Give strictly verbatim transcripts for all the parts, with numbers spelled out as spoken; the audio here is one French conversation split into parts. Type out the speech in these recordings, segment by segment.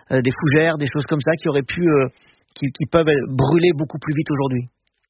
euh, des fougères, des choses comme ça qui auraient pu, euh, qui, qui peuvent brûler beaucoup plus vite aujourd'hui?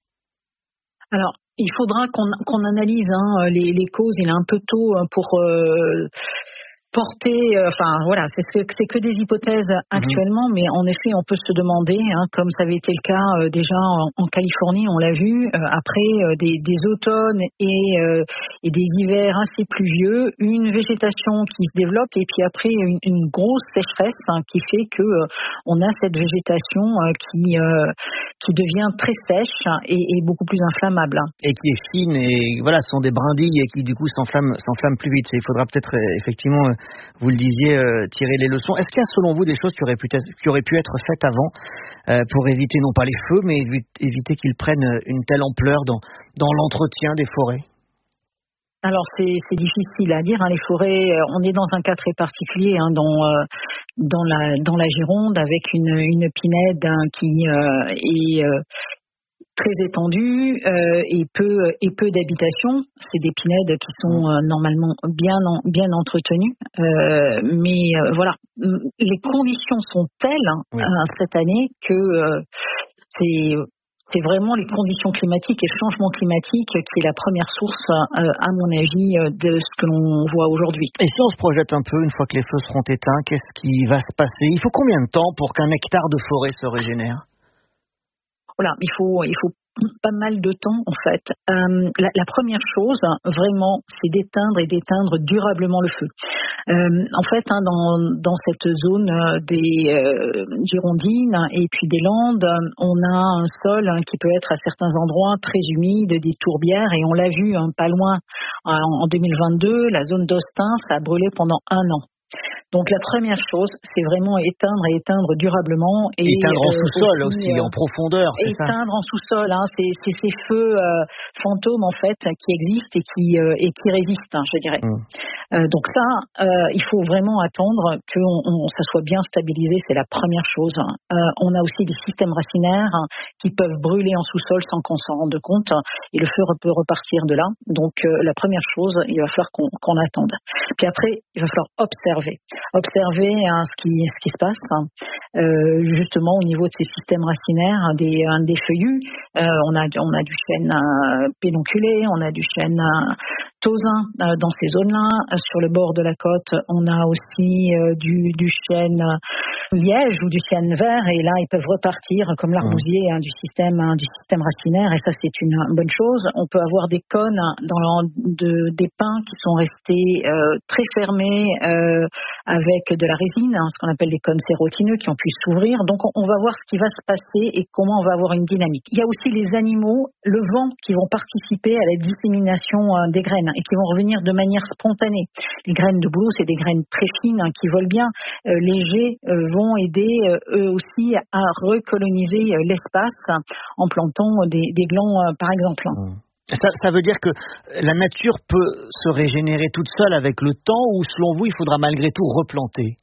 Alors, il faudra qu'on, qu'on analyse hein, les, les causes. Il est un peu tôt pour euh, porter, euh, enfin voilà, c'est que, c'est que des hypothèses actuellement, mmh. mais en effet, on peut se demander, hein, comme ça avait été le cas euh, déjà en, en Californie, on l'a vu, euh, après euh, des, des automnes et, euh, et des hivers assez pluvieux, une végétation qui se développe et puis après une, une grosse sécheresse hein, qui fait que euh, on a cette végétation euh, qui euh, qui devient très sèche et, et beaucoup plus inflammable. Et qui est fine et voilà, ce sont des brindilles et qui du coup s'enflamment, s'enflamment plus vite. Il faudra peut-être euh, effectivement, euh, vous le disiez, euh, tirer les leçons. Est-ce qu'il y a selon vous des choses qui auraient pu être, qui auraient pu être faites avant euh, pour éviter non pas les feux, mais éviter qu'ils prennent une telle ampleur dans, dans l'entretien des forêts? Alors c'est, c'est difficile à dire. Hein, les forêts, on est dans un cas très particulier hein, dans euh, dans la dans la Gironde avec une une pinède hein, qui euh, est euh, très étendue euh, et peu et peu d'habitations. C'est des pinèdes qui sont euh, normalement bien en, bien entretenues, euh, mais euh, voilà, les conditions sont telles oui. euh, cette année que euh, c'est C'est vraiment les conditions climatiques et le changement climatique qui est la première source, euh, à mon avis, de ce que l'on voit aujourd'hui. Et si on se projette un peu, une fois que les feux seront éteints, qu'est-ce qui va se passer? Il faut combien de temps pour qu'un hectare de forêt se régénère? Voilà, il faut, il faut pas mal de temps en fait. Euh, la, la première chose, vraiment, c'est d'éteindre et d'éteindre durablement le feu. Euh, en fait, hein, dans, dans cette zone des euh, Girondines et puis des Landes, on a un sol hein, qui peut être à certains endroits très humide, des tourbières, et on l'a vu hein, pas loin en, en deux mille vingt-deux, la zone d'Austin, ça a brûlé pendant un an. Donc la première chose, c'est vraiment éteindre et éteindre durablement. Et éteindre en euh, sous-sol aussi, aussi euh, en profondeur, c'est éteindre ça? en sous-sol, hein, c'est, c'est ces feux euh, fantômes en fait qui existent et qui, euh, et qui résistent, hein, je dirais. Mmh. Euh, donc ça, euh, il faut vraiment attendre que on, on, ça soit bien stabilisé, c'est la première chose. Euh, on a aussi des systèmes racinaires hein, qui peuvent brûler en sous-sol sans qu'on s'en rende compte, et le feu peut repartir de là. Donc euh, la première chose, il va falloir qu'on, qu'on attende. Puis après, il va falloir observer. Observer hein, ce, qui, ce qui se passe, hein, euh, justement au niveau de ces systèmes racinaires, hein, des, hein, des feuillus. Euh, on, a, on a du chêne euh, pédonculé, on a du chêne euh, tausin euh, dans ces zones-là. Euh, sur le bord de la côte, on a aussi euh, du, du chêne liège ou du chêne vert, et là ils peuvent repartir comme l'arbousier hein, du système hein, du système racinaire, et ça c'est une, une bonne chose. On peut avoir des cônes dans de, des pins qui sont restés euh, très fermés euh, avec de la résine, hein, ce qu'on appelle les cônes sérotineux qui ont pu s'ouvrir. Donc on, on va voir ce qui va se passer et comment on va avoir une dynamique. Il y a aussi les animaux, le vent, qui vont participer à la dissémination euh, des graines et qui vont revenir de manière spontanée. Les graines de bouleau, c'est des graines très fines hein, qui volent bien. Euh, les jets euh, vont aider euh, eux aussi à recoloniser euh, l'espace hein, en plantant des, des glands euh, par exemple. Mmh. Ça, ça veut dire que la nature peut se régénérer toute seule avec le temps, ou selon vous, il faudra malgré tout replanter?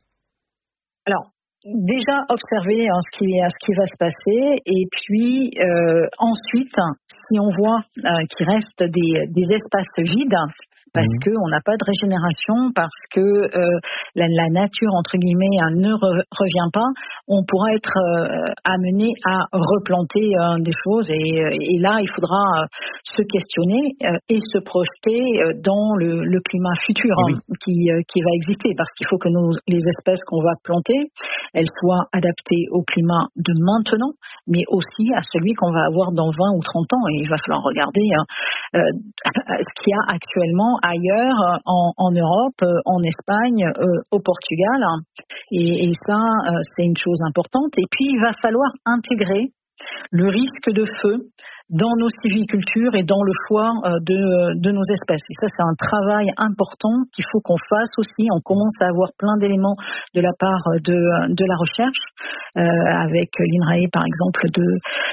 Alors, déjà observer hein, ce, qui, ce qui va se passer, et puis euh, ensuite, si on voit euh, qu'il reste des, des espaces vides, parce mmh. qu'on n'a pas de régénération, parce que euh, la, la nature, entre guillemets, hein, ne re, revient pas, on pourra être euh, amené à replanter euh, des choses, et, et là, il faudra euh, se questionner euh, et se projeter euh, dans le, le climat futur oui. hein, qui, euh, qui va exister, parce qu'il faut que nos, les espèces qu'on va planter, elles soient adaptées au climat de maintenant, mais aussi à celui qu'on va avoir dans vingt ou trente ans, et il va falloir regarder hein, euh, ce qu'il y a actuellement ailleurs en, en Europe, en Espagne, euh, au Portugal, et, et ça euh, c'est une chose importante. Et puis il va falloir intégrer le risque de feu dans nos sylvicultures et dans le choix de, de nos espèces. Et ça, c'est un travail important qu'il faut qu'on fasse aussi. On commence à avoir plein d'éléments de la part de, de la recherche, euh, avec l'INRAE, par exemple, de,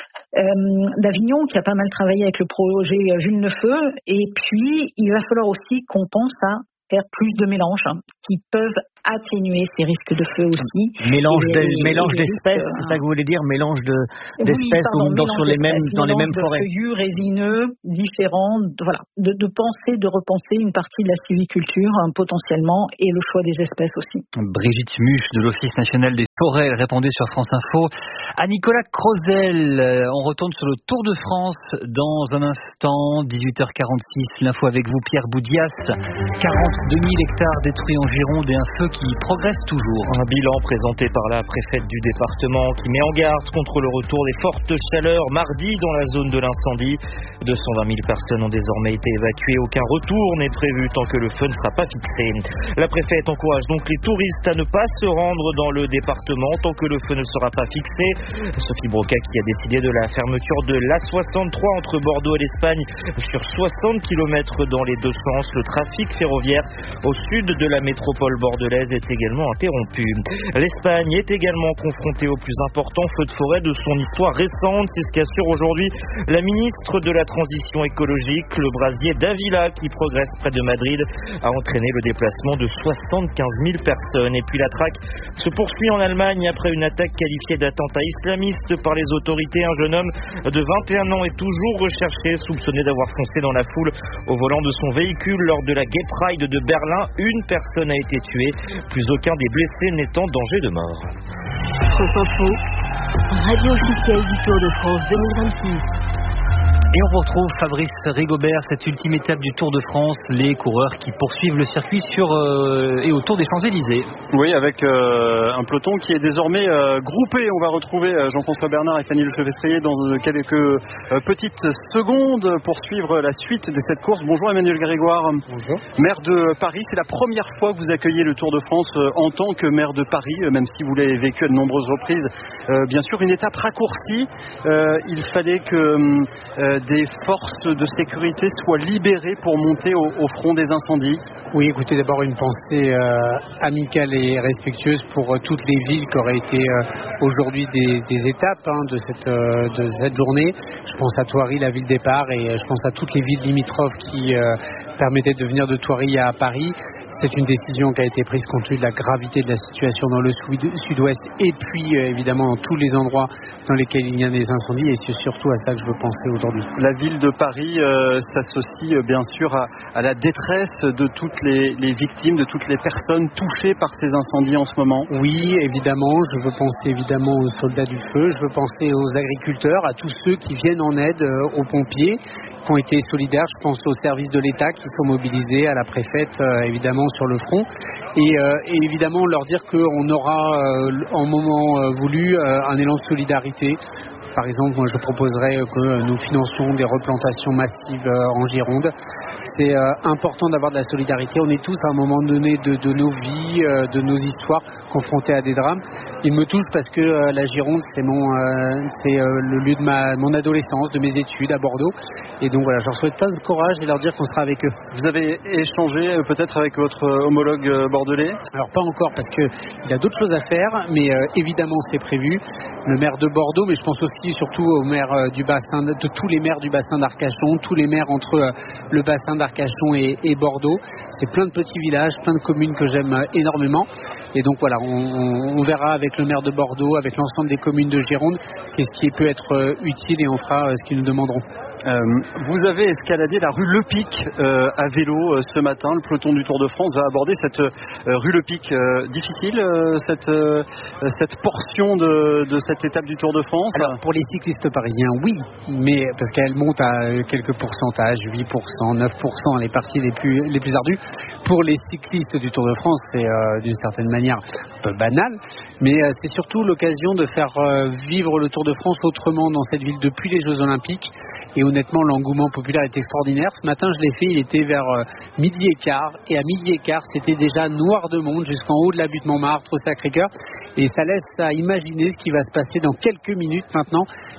euh, d'Avignon, qui a pas mal travaillé avec le projet Vulnefeu. Et puis, il va falloir aussi qu'on pense à faire plus de mélanges hein, qui peuvent atténuer ces risques de feu aussi. Mélange, et, de, et, mélange et d'espèces, risques, c'est ça que vous voulez dire, mélange de, d'espèces oui, pardon, dans, sur les mêmes, dans les mêmes de forêts. Feuillus, résineux, différents, voilà, de, de penser, de repenser une partie de la sylviculture hein, potentiellement et le choix des espèces aussi. Brigitte Muche de l'Office national des forêts répondait sur France Info. À Nicolas Crozel, on retourne sur le Tour de France dans un instant, dix-huit heures quarante-six. L'info avec vous, Pierre Boudias. quarante-deux mille hectares détruits en Gironde et un feu qui progresse toujours. Un bilan présenté par la préfète du département qui met en garde contre le retour des fortes chaleurs mardi dans la zone de l'incendie. deux cent vingt mille personnes ont désormais été évacuées. Aucun retour n'est prévu tant que le feu ne sera pas fixé. La préfète encourage donc les touristes à ne pas se rendre dans le département tant que le feu ne sera pas fixé. Sophie Broca qui a décidé de la fermeture de l'A soixante-trois entre Bordeaux et l'Espagne sur soixante kilomètres dans les deux sens. Le trafic ferroviaire au sud de la métropole bordelaise est également interrompu. L'Espagne est également confrontée au plus important feu de forêt de son histoire récente. C'est ce qu'assure aujourd'hui la ministre de la Transition écologique. Le brasier d'Avila qui progresse près de Madrid a entraîné le déplacement de soixante-quinze mille personnes. Et puis la traque se poursuit en Allemagne après une attaque qualifiée d'attentat islamiste par les autorités. Un jeune homme de vingt et un ans est toujours recherché, soupçonné d'avoir foncé dans la foule au volant de son véhicule lors de la Gay Pride de Berlin. Une personne a été tuée, plus aucun des blessés n'est en danger de mort. France Info, radio officielle du Tour de France deux mille vingt-six. Et on retrouve Fabrice Rigobert, cette ultime étape du Tour de France, les coureurs qui poursuivent le circuit sur euh, et autour des Champs-Élysées. Oui, avec euh, un peloton qui est désormais euh, groupé. On va retrouver euh, Jean-François Bernard et Fanny Lefebvre dans euh, quelques euh, petites secondes pour suivre la suite de cette course. Bonjour Emmanuel Grégoire. Bonjour. Maire de Paris, c'est la première fois que vous accueillez le Tour de France euh, en tant que maire de Paris, euh, même si vous l'avez vécu à de nombreuses reprises. Euh, bien sûr, une étape raccourcie. Euh, il fallait que euh, des forces de sécurité soient libérées pour monter au, au front des incendies. Oui, écoutez, d'abord une pensée euh, amicale et respectueuse pour euh, toutes les villes qui auraient été euh, aujourd'hui des, des étapes hein, de, cette, euh, de cette journée. Je pense à Thoiry, la ville départ, et euh, je pense à toutes les villes limitrophes qui euh, permettaient de venir de Thoiry à Paris. C'est une décision qui a été prise compte tenu de la gravité de la situation dans le sud- sud-ouest et puis euh, évidemment dans tous les endroits dans lesquels il y a des incendies, et c'est surtout à ça que je veux penser aujourd'hui. La ville de Paris euh, s'associe euh, bien sûr à, à la détresse de toutes les, les victimes, de toutes les personnes touchées par ces incendies en ce moment. Oui, évidemment, je veux penser évidemment aux soldats du feu, je veux penser aux agriculteurs, à tous ceux qui viennent en aide euh, aux pompiers, qui ont été solidaires. Je pense aux services de l'État qui sont mobilisés, à la préfète euh, évidemment sur le front, et, euh, et évidemment leur dire qu'on aura euh, en moment euh, voulu euh, un élan de solidarité. Par exemple, moi, je proposerais que nous financions des replantations massives en Gironde. C'est euh, important d'avoir de la solidarité. On est tous à un moment donné de, de nos vies, euh, de nos histoires, confrontés à des drames. Il me touche parce que euh, la Gironde, c'est, mon, euh, c'est euh, le lieu de ma, mon adolescence, de mes études à Bordeaux. Et donc voilà, je leur souhaite plein de courage et leur dire qu'on sera avec eux. Vous avez échangé euh, peut-être avec votre homologue euh, bordelais ? Alors pas encore, parce qu'il a d'autres choses à faire, mais euh, évidemment c'est prévu. Le maire de Bordeaux, mais je pense aussi surtout aux maires euh, du bassin, de, de tous les maires du bassin d'Arcachon, tous les maires entre euh, le bassin d'Arcachon et, et Bordeaux. C'est plein de petits villages, plein de communes que j'aime euh, énormément. Et donc voilà, on, on verra avec le maire de Bordeaux, avec l'ensemble des communes de Gironde, qu'est-ce qui peut être euh, utile, et on fera euh, ce qu'ils nous demanderont. Euh, vous avez escaladé la rue Le Pic euh, à vélo euh, ce matin. Le peloton du Tour de France va aborder cette euh, rue Le Pic. Euh, difficile euh, cette, euh, cette portion de, de cette étape du Tour de France? Alors pour les cyclistes parisiens, oui, mais parce qu'elle monte à quelques pourcentages, huit pour cent, neuf pour cent, les parties les plus, les plus ardues. Pour les cyclistes du Tour de France, c'est euh, d'une certaine manière un peu banal, mais euh, c'est surtout l'occasion de faire euh, vivre le Tour de France autrement dans cette ville depuis les Jeux Olympiques. Et honnêtement, l'engouement populaire est extraordinaire. Ce matin, je l'ai fait, il était vers euh, midi et quart. Et à midi et quart, c'était déjà noir de monde jusqu'en haut de la butte Montmartre, au Sacré-Cœur. Et ça laisse à imaginer ce qui va se passer dans quelques minutes maintenant,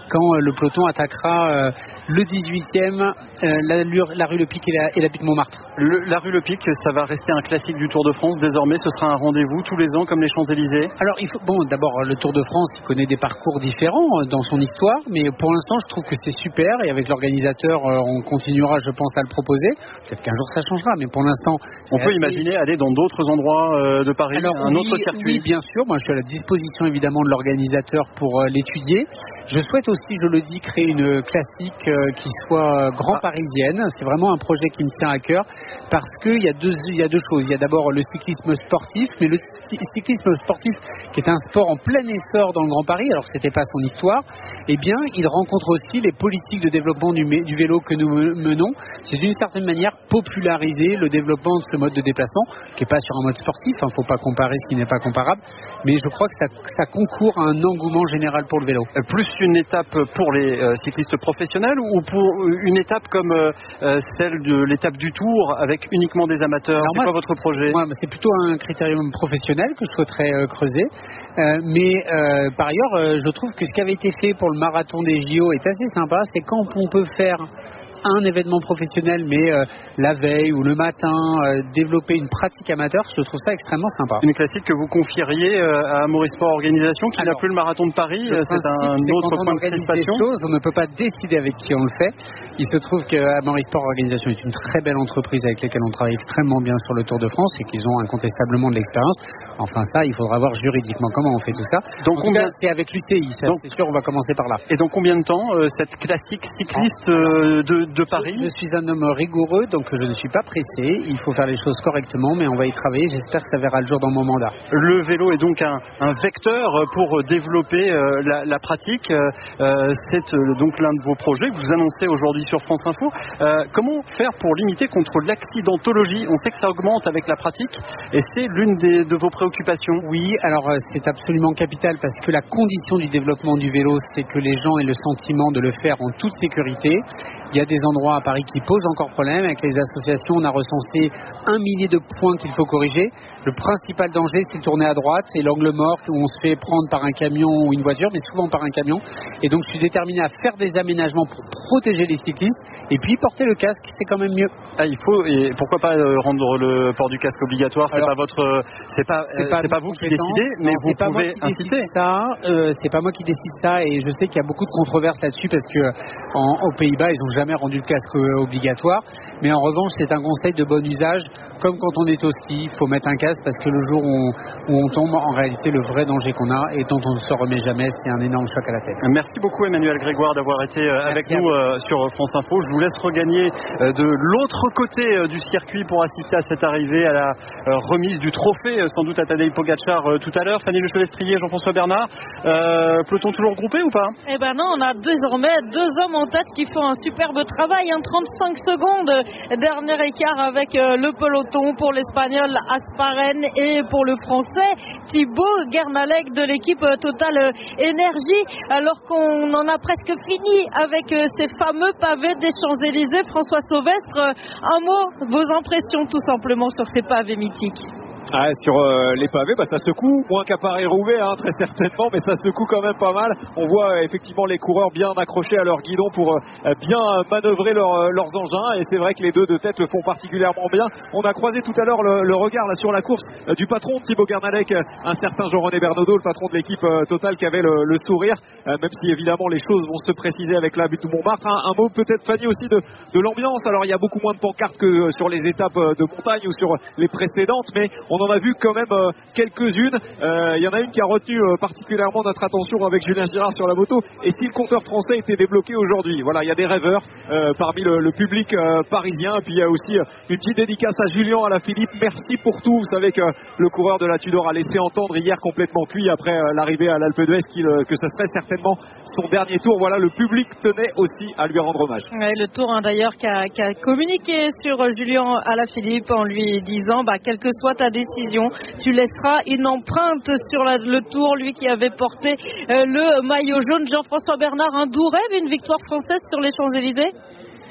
quand le peloton attaquera le dix-huitième, la, la rue Le Pic et la, et la butte Montmartre. Le, la rue Le Pic, ça va rester un classique du Tour de France. Désormais, ce sera un rendez-vous tous les ans comme les Champs-Élysées. Alors, il faut, bon, d'abord, le Tour de France, il connaît des parcours différents dans son histoire, mais pour l'instant, je trouve que c'est super. Et avec l'organisateur, on continuera, je pense, à le proposer. Peut-être qu'un jour, ça changera, mais pour l'instant, on peut assez... imaginer aller dans d'autres endroits de Paris, Alors, un oui, autre circuit. Oui, bien sûr. Moi, je suis à la disposition, évidemment, de l'organisateur pour l'étudier. Je souhaite aussi, je le dis, créer une classique qui soit grand ah. parisienne. C'est vraiment un projet qui me tient à cœur parce qu'il y a deux, il y a deux choses. Il y a d'abord le cyclisme sportif, mais le cyclisme sportif qui est un sport en plein essor dans le Grand Paris, alors que c'était pas son histoire, eh bien, il rencontre aussi les politiques de développement du, du vélo que nous menons. C'est d'une certaine manière populariser le développement de ce mode de déplacement, qui n'est pas sur un mode sportif, il hein, ne faut pas comparer ce qui n'est pas comparable, mais je crois que ça, ça concourt à un engouement général pour le vélo. Plus une étape pour les euh, cyclistes professionnels ou pour une étape comme euh, celle de l'étape du Tour avec uniquement des amateurs? C'est quoi votre projet? Moi, c'est plutôt un critérium professionnel que je souhaiterais euh, creuser. Euh, mais euh, par ailleurs, euh, je trouve que ce qui avait été fait pour le marathon des J O est assez sympa. C'est quand on peut faire un événement professionnel, mais euh, la veille ou le matin, euh, développer une pratique amateur, je trouve ça extrêmement sympa. Une classique que vous confieriez euh, à Maurisport Organisation, qui n'a plus le marathon de Paris, c'est un autre point de crispation. On ne peut pas décider avec qui on le fait. Il se trouve qu'à Maurisport Organisation est une très belle entreprise avec laquelle on travaille extrêmement bien sur le Tour de France et qu'ils ont incontestablement de l'expérience. Enfin ça, il faudra voir juridiquement comment on fait tout ça. Donc combien... c'est avec l'U T I, ça, c'est sûr, on va commencer par là. Et dans combien de temps euh, cette classique cycliste euh, de de Paris? Je suis un homme rigoureux, donc je ne suis pas pressé. Il faut faire les choses correctement, mais on va y travailler. J'espère que ça verra le jour dans mon mandat. Le vélo est donc un, un vecteur pour développer euh, la, la pratique. Euh, c'est euh, donc l'un de vos projets que vous annoncez aujourd'hui sur France Info. Euh, comment faire pour limiter contre l'accidentologie? On sait que ça augmente avec la pratique et c'est l'une des, de vos préoccupations. Oui, alors c'est absolument capital parce que la condition du développement du vélo, c'est que les gens aient le sentiment de le faire en toute sécurité. Il y a des endroits à Paris qui posent encore problème. Avec les associations, on a recensé un millier de points qu'il faut corriger. Le principal danger, c'est de tourner à droite, c'est l'angle mort où on se fait prendre par un camion ou une voiture, mais souvent par un camion. Et donc, je suis déterminé à faire des aménagements pour protéger les cyclistes. Et puis, porter le casque, c'est quand même mieux. Ah, il faut. Et pourquoi pas rendre le port du casque obligatoire? C'est Alors, pas votre, c'est pas, c'est pas, c'est pas vous qui décidez, mais non, vous pas pouvez inciter. Ça, euh, c'est pas moi qui décide ça, et je sais qu'il y a beaucoup de controverses là-dessus parce que en, aux Pays-Bas, ils n'ont jamais rendu le casque obligatoire, mais en revanche c'est un conseil de bon usage, comme quand on est au ski, il faut mettre un casque parce que le jour où on, où on tombe, en réalité le vrai danger qu'on a et dont on ne se remet jamais, c'est un énorme choc à la tête. Merci beaucoup Emmanuel Grégoire d'avoir été avec Merci nous euh, sur France Info. Je vous laisse regagner euh, de l'autre côté euh, du circuit pour assister à cette arrivée, à la euh, remise du trophée, euh, sans doute à Tadej Pogacar euh, tout à l'heure. Fanny Lechevestrier, Jean-François Bernard, euh, peloton toujours groupé ou pas? Eh ben non, on a désormais deux hommes en tête qui font un superbe travail, hein, trente-cinq secondes, dernier écart avec euh, le peloton pour l'Espagnol Asparen et pour le Français Thibaut Guernalec de l'équipe euh, Total euh, Énergie, alors qu'on en a presque fini avec euh, ces fameux pavés des Champs-Élysées. François Sauvestre, euh, un mot, vos impressions tout simplement sur ces pavés mythiques? Ah, sur euh, les pavés, bah, ça secoue, moins qu'à Paris-Roubaix, hein, très certainement, mais ça secoue quand même pas mal. On voit euh, effectivement les coureurs bien accrochés à leur guidon pour euh, bien manœuvrer leur, euh, leurs engins, et c'est vrai que les deux de tête le font particulièrement bien. On a croisé tout à l'heure le, le regard là sur la course euh, du patron Thibaut Guernalec, euh, un certain Jean-René Bernaudot, le patron de l'équipe euh, Total, qui avait le, le sourire, euh, même si évidemment les choses vont se préciser avec la butte de Montmartre. Un, un mot peut-être, Fanny, aussi de, de l'ambiance. Alors il y a beaucoup moins de pancartes que euh, sur les étapes euh, de montagne ou sur les précédentes, mais on On en a vu quand même euh, quelques-unes. Il euh, y en a une qui a retenu euh, particulièrement notre attention avec Julien Girard sur la moto. Et si le compteur français était débloqué aujourd'hui? Voilà, il y a des rêveurs euh, parmi le, le public euh, parisien. Et puis il y a aussi euh, une petite dédicace à Julien Alaphilippe. Merci pour tout. Vous savez que le coureur de la Tudor a laissé entendre hier, complètement cuit après euh, l'arrivée à l'Alpe d'Huez, euh, que ce serait certainement son dernier tour. Voilà, le public tenait aussi à lui rendre hommage. Ouais, le tour hein, d'ailleurs qui a, qui a communiqué sur euh, Julien Alaphilippe en lui disant bah, quelle que soit ta décision, tu laisseras une empreinte sur la, le tour, lui qui avait porté euh, le maillot jaune. Jean-François Bernard, un doux rêve, une victoire française sur les Champs-Élysées?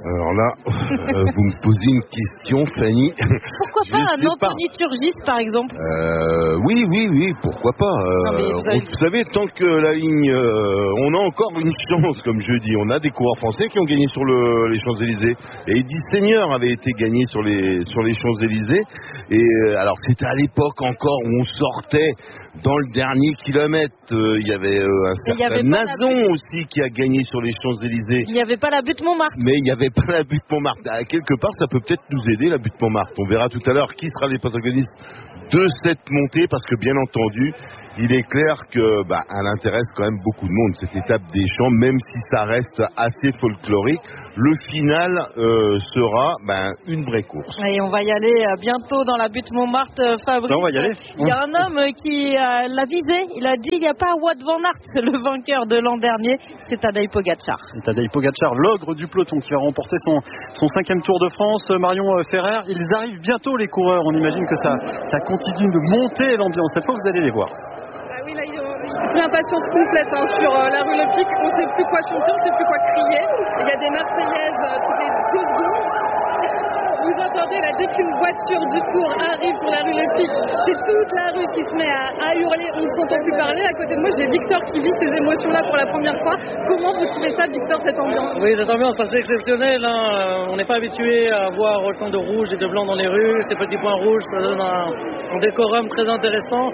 Alors là, euh, vous me posez une question, Fanny. Pourquoi pas un Anthony Turgis, par exemple? euh, Oui, oui, oui, pourquoi pas. Euh, non, vous, avez... vous savez, tant que la ligne... Euh, on a encore une chance, comme je dis. On a des coureurs français qui ont gagné sur le, les Champs-Élysées. Et Eddie Seigneur avait été gagné sur les, sur les Champs-Élysées. Et euh, alors, c'était à l'époque encore où on sortait dans le dernier kilomètre. Euh, il y avait euh, un certain Nazon aussi qui a gagné sur les Champs-Élysées. Il n'y avait pas la butte Montmartre. Mais il n'y avait pas la butte Montmartre. À quelque part, ça peut peut-être nous aider, la butte Montmartre. On verra tout à l'heure qui sera les protagonistes de cette montée, parce que bien entendu, il est clair que bah, elle intéresse quand même beaucoup de monde, cette étape des Champs, même si ça reste assez folklorique. Le final euh, sera bah, une vraie course. Et on va y aller bientôt dans la butte Montmartre, Fabrice. Non, on va y aller. Il y a un homme qui euh, l'a visé, il a dit il n'y a pas Wout van Aert, c'est le vainqueur de l'an dernier, c'est Tadej Pogacar. Tadej Pogacar, l'ogre du peloton qui va remporter son, son cinquième Tour de France. Marion Ferrer, ils arrivent bientôt les coureurs, on imagine que ça, ça continue de monter l'ambiance. Cette fois vous allez les voir. Ah oui, là c'est l'impatience complète hein, sur euh, la rue Le Pic, on ne sait plus quoi chanter, on ne sait plus quoi crier. Il y a des Marseillaises euh, toutes les deux secondes. Vous entendez là, dès qu'une voiture du Tour arrive sur la rue Le Pic, c'est toute la rue qui se met à, à hurler, on ne s'entend plus parler. À côté de moi, j'ai Victor qui vit ces émotions-là pour la première fois. Comment vous trouvez ça, Victor, cette ambiance? Oui, cette ambiance assez exceptionnelle. Hein. On n'est pas habitué à voir autant de rouge et de blanc dans les rues. Ces petits points rouges, ça donne un, un décorum très intéressant.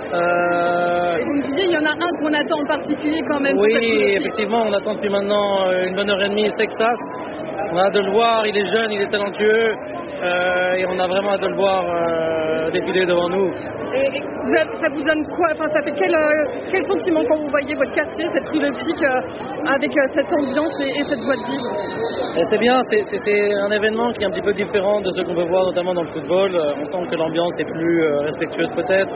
Euh... Et vous me disiez, il y en a un qu'on attend en particulier quand même. Oui, effectivement, on attend depuis maintenant une bonne heure et demie Texas. On a hâte de le voir, il est jeune, il est talentueux euh, et on a vraiment hâte de le voir euh, défiler devant nous. Et, et vous avez, ça vous donne quoi? Enfin, ça fait quel, euh, quel sentiment quand vous voyez votre quartier, cette rue Le Pic, euh, avec euh, cette ambiance et, et cette joie de vivre? Et c'est bien, c'est, c'est, c'est un événement qui est un petit peu différent de ce qu'on peut voir notamment dans le football. On sent que l'ambiance est plus euh, respectueuse peut-être.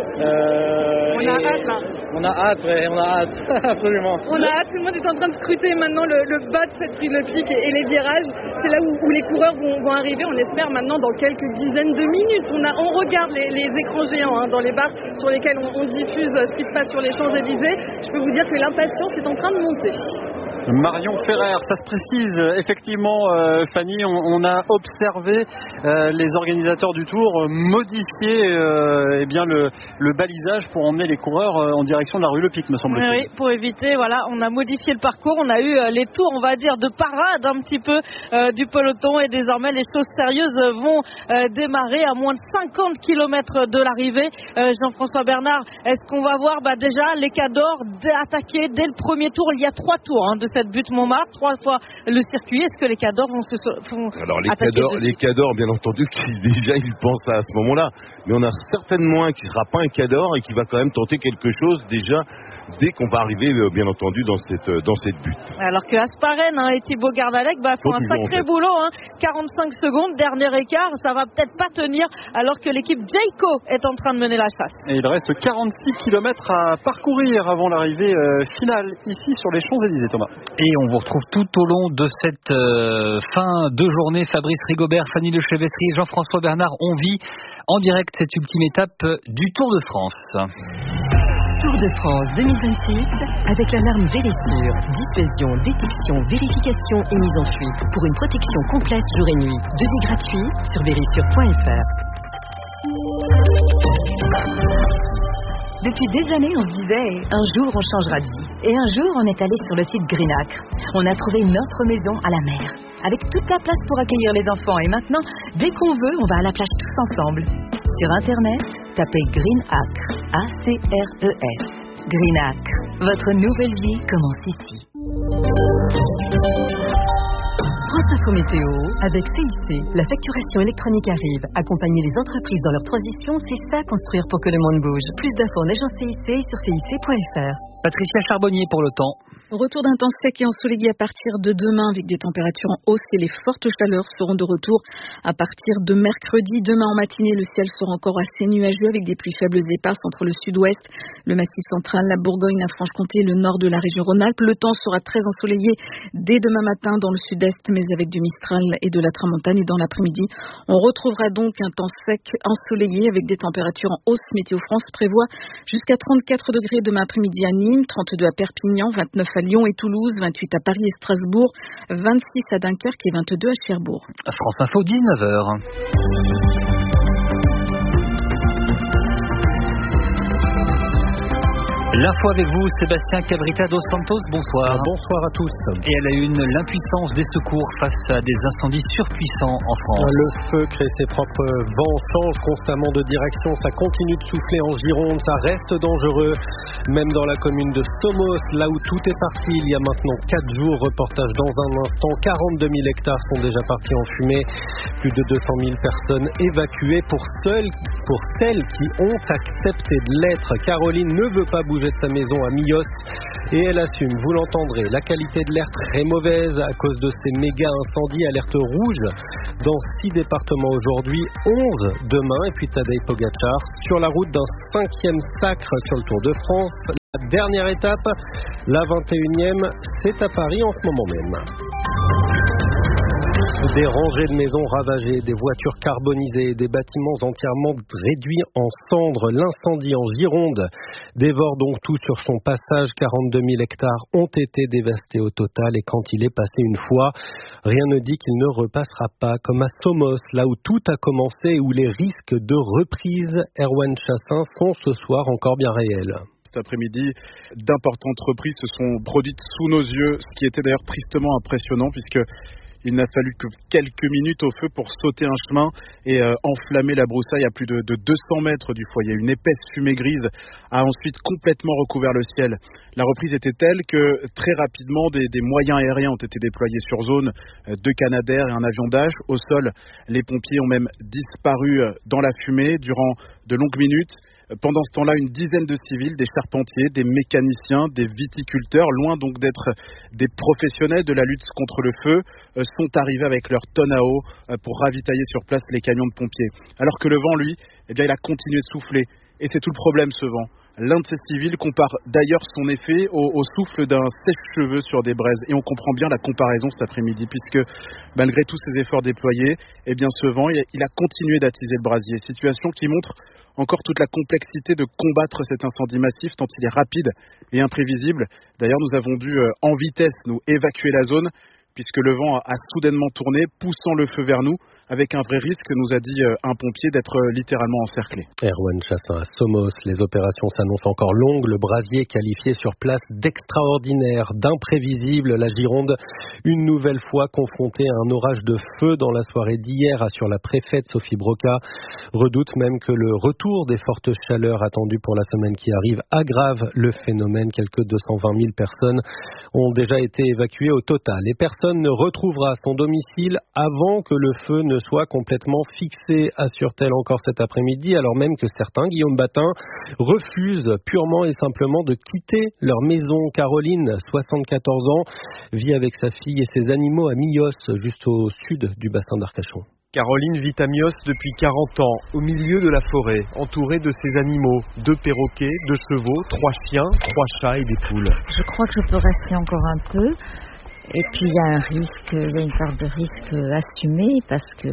Euh, on a hâte là. On a hâte, ouais, on a hâte, absolument. On a hâte, tout le monde est en train de scruter maintenant le, le bas de cette rue Le Pic et, et les virages. C'est là où, où les coureurs vont, vont arriver, on espère maintenant dans quelques dizaines de minutes. On, a, on regarde les, les écrans géants hein, dans les bars sur lesquels on, on diffuse ce qui se passe sur les Champs-Élysées. Je peux vous dire que l'impatience est en train de monter. Marion Ferrer, ça se précise effectivement, euh, Fanny, on, on a observé euh, les organisateurs du Tour modifier euh, eh bien le, le balisage pour emmener les coureurs euh, en direction de la rue Le Pic, me semble-t-il. Oui, pour éviter, voilà, on a modifié le parcours, on a eu euh, les tours, on va dire, de parade un petit peu euh, du peloton et désormais les choses sérieuses vont euh, démarrer à moins de cinquante kilomètres de l'arrivée. Euh, Jean-François Bernard, est-ce qu'on va voir bah, déjà les cadors attaquer dès le premier tour? Il y a trois tours hein, de cette butte Montmartre, trois fois le circuit. Est-ce que les cadors vont se font Alors les cadors, les cadors, bien entendu, qui déjà ils pensent à ce moment-là, mais on a certainement un qui sera pas un cador et qui va quand même tenter quelque chose déjà dès qu'on va arriver, bien entendu, dans cette dans cette butte. Alors que Asparen hein, et Thibaut Gardalec bah, font un sacré boulot, hein. quarante-cinq secondes, dernier écart, ça va peut-être pas tenir alors que l'équipe Jayco est en train de mener la chasse. Et il reste quarante-six kilomètres à parcourir avant l'arrivée euh, finale ici sur les Champs-Élysées, Thomas. Et on vous retrouve tout au long de cette euh, fin de journée. Fabrice Rigobert, Fanny Lechevesserie et Jean-François Bernard, on vit en direct cette ultime étape du Tour de France. Tour de France deux mille vingt-six avec l'alarme Vérissure. Dissuasion, détection, vérification et mise en fuite pour une protection complète jour et nuit. Devis gratuit sur vérissure point f r. Depuis des années, on se disait « un jour, on changera de vie ». Et un jour, on est allé sur le site Greenacre. On a trouvé notre maison à la mer, avec toute la place pour accueillir les enfants. Et maintenant, dès qu'on veut, on va à la plage tous ensemble. Sur Internet, tapez Greenacre, A C R E S. Greenacre, votre nouvelle vie commence ici. France Info Météo, avec C I C, la facturation électronique arrive. Accompagner les entreprises dans leur transition, c'est ça construire pour que le monde bouge. Plus d'infos en agence C I C sur C I C point F R. Patricia Charbonnier pour le temps. Retour d'un temps sec et ensoleillé à partir de demain avec des températures en hausse et les fortes chaleurs seront de retour à partir de mercredi. Demain en matinée, le ciel sera encore assez nuageux avec des pluies faibles éparses entre le sud-ouest, le massif central, la Bourgogne, la Franche-Comté et le nord de la région Rhône-Alpes. Le temps sera très ensoleillé dès demain matin dans le sud-est, mais avec du Mistral et de la Tramontane. Et dans l'après-midi, on retrouvera donc un temps sec ensoleillé avec des températures en hausse. Météo France prévoit jusqu'à trente-quatre degrés demain après-midi à Nîmes, trente-deux à Perpignan, vingt-neuf à Lyon et Toulouse, vingt-huit à Paris et Strasbourg, vingt-six à Dunkerque et vingt-deux à Cherbourg. France Info, dix-neuf heures. L'info avec vous, Sébastien Cabrita dos Santos, bonsoir. Bonsoir à tous. Et à la une, l'impuissance des secours face à des incendies surpuissants en France. Le feu crée ses propres vents, change constamment de direction, ça continue de souffler en Gironde, ça reste dangereux. Même dans la commune de Somos, là où tout est parti il y a maintenant quatre jours, reportage dans un instant, quarante-deux mille hectares sont déjà partis en fumée, plus de deux cent mille personnes évacuées pour, seules, pour celles qui ont accepté de l'être. Caroline ne veut pas bouger de sa maison à Millos et elle assume, vous l'entendrez, la qualité de l'air très mauvaise à cause de ces méga incendies, alerte rouge dans six départements aujourd'hui, onze demain. Et puis Tadej Pogačar sur la route d'un cinquième sacre sur le Tour de France. La dernière étape, la vingt et unième, c'est à Paris en ce moment même. Des rangées de maisons ravagées, des voitures carbonisées, des bâtiments entièrement réduits en cendres. L'incendie en Gironde dévore donc tout sur son passage. quarante-deux mille hectares ont été dévastés au total et quand il est passé une fois, rien ne dit qu'il ne repassera pas. Comme à Somos, là où tout a commencé et où les risques de reprise, Erwan Chassin, sont ce soir encore bien réels. Cet après-midi, d'importantes reprises se sont produites sous nos yeux, ce qui était d'ailleurs tristement impressionnant puisque il n'a fallu que quelques minutes au feu pour sauter un chemin et euh, enflammer la broussaille à plus de, de deux cents mètres du foyer. Une épaisse fumée grise a ensuite complètement recouvert le ciel. La reprise était telle que très rapidement des, des moyens aériens ont été déployés sur zone, euh, deux Canadair et un avion Dash. Au sol, les pompiers ont même disparu dans la fumée durant de longues minutes. Pendant ce temps-là, une dizaine de civils, des charpentiers, des mécaniciens, des viticulteurs, loin donc d'être des professionnels de la lutte contre le feu, sont arrivés avec leurs tonnes à eau pour ravitailler sur place les camions de pompiers. Alors que le vent, lui, eh bien, il a continué de souffler. Et c'est tout le problème, ce vent. L'un de ces civils compare d'ailleurs son effet au, au souffle d'un sèche-cheveux sur des braises. Et on comprend bien la comparaison cet après-midi, puisque malgré tous ces efforts déployés, eh bien ce vent, il a, il a continué d'attiser le brasier. Situation qui montre encore toute la complexité de combattre cet incendie massif, tant il est rapide et imprévisible. D'ailleurs, nous avons dû, euh, en vitesse, nous évacuer la zone, puisque le vent a soudainement tourné, poussant le feu vers nous, avec un vrai risque, nous a dit un pompier, d'être littéralement encerclé. Erwan Chassin à Somos, les opérations s'annoncent encore longues, le brasier qualifié sur place d'extraordinaire, d'imprévisible. La Gironde, une nouvelle fois confrontée à un orage de feu dans la soirée d'hier, assure la préfète Sophie Broca, redoute même que le retour des fortes chaleurs attendues pour la semaine qui arrive aggrave le phénomène. Quelques deux cent vingt mille personnes ont déjà été évacuées au total. Et personne ne retrouvera son domicile avant que le feu ne soit complètement fixé, assure-t-elle encore cet après-midi, alors même que certains, Guillaume Batin, refusent purement et simplement de quitter leur maison. Caroline, soixante-quatorze ans, vit avec sa fille et ses animaux à Millos, juste au sud du bassin d'Arcachon. Caroline vit à Millos depuis quarante ans, au milieu de la forêt, entourée de ses animaux, deux perroquets, deux chevaux, trois chiens, trois chats et des poules. Je crois que je peux rester encore un peu. Et puis il y a un risque, il y a une part de risque assumée parce que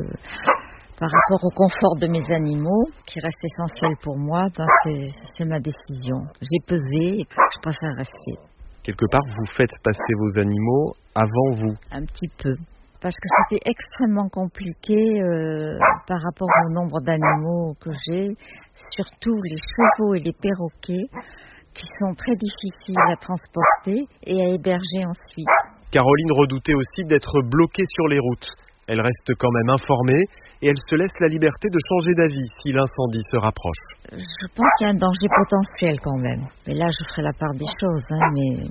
par rapport au confort de mes animaux, qui reste essentiel pour moi, ben c'est, c'est ma décision. J'ai pesé et je préfère rester. Quelque part, vous faites passer vos animaux avant vous? Un petit peu. Parce que c'était extrêmement compliqué euh, par rapport au nombre d'animaux que j'ai, surtout les chevaux et les perroquets, qui sont très difficiles à transporter et à héberger ensuite. Caroline redoutait aussi d'être bloquée sur les routes. Elle reste quand même informée et elle se laisse la liberté de changer d'avis si l'incendie se rapproche. Je pense qu'il y a un danger potentiel quand même. Mais là, je ferai la part des choses. Hein, mais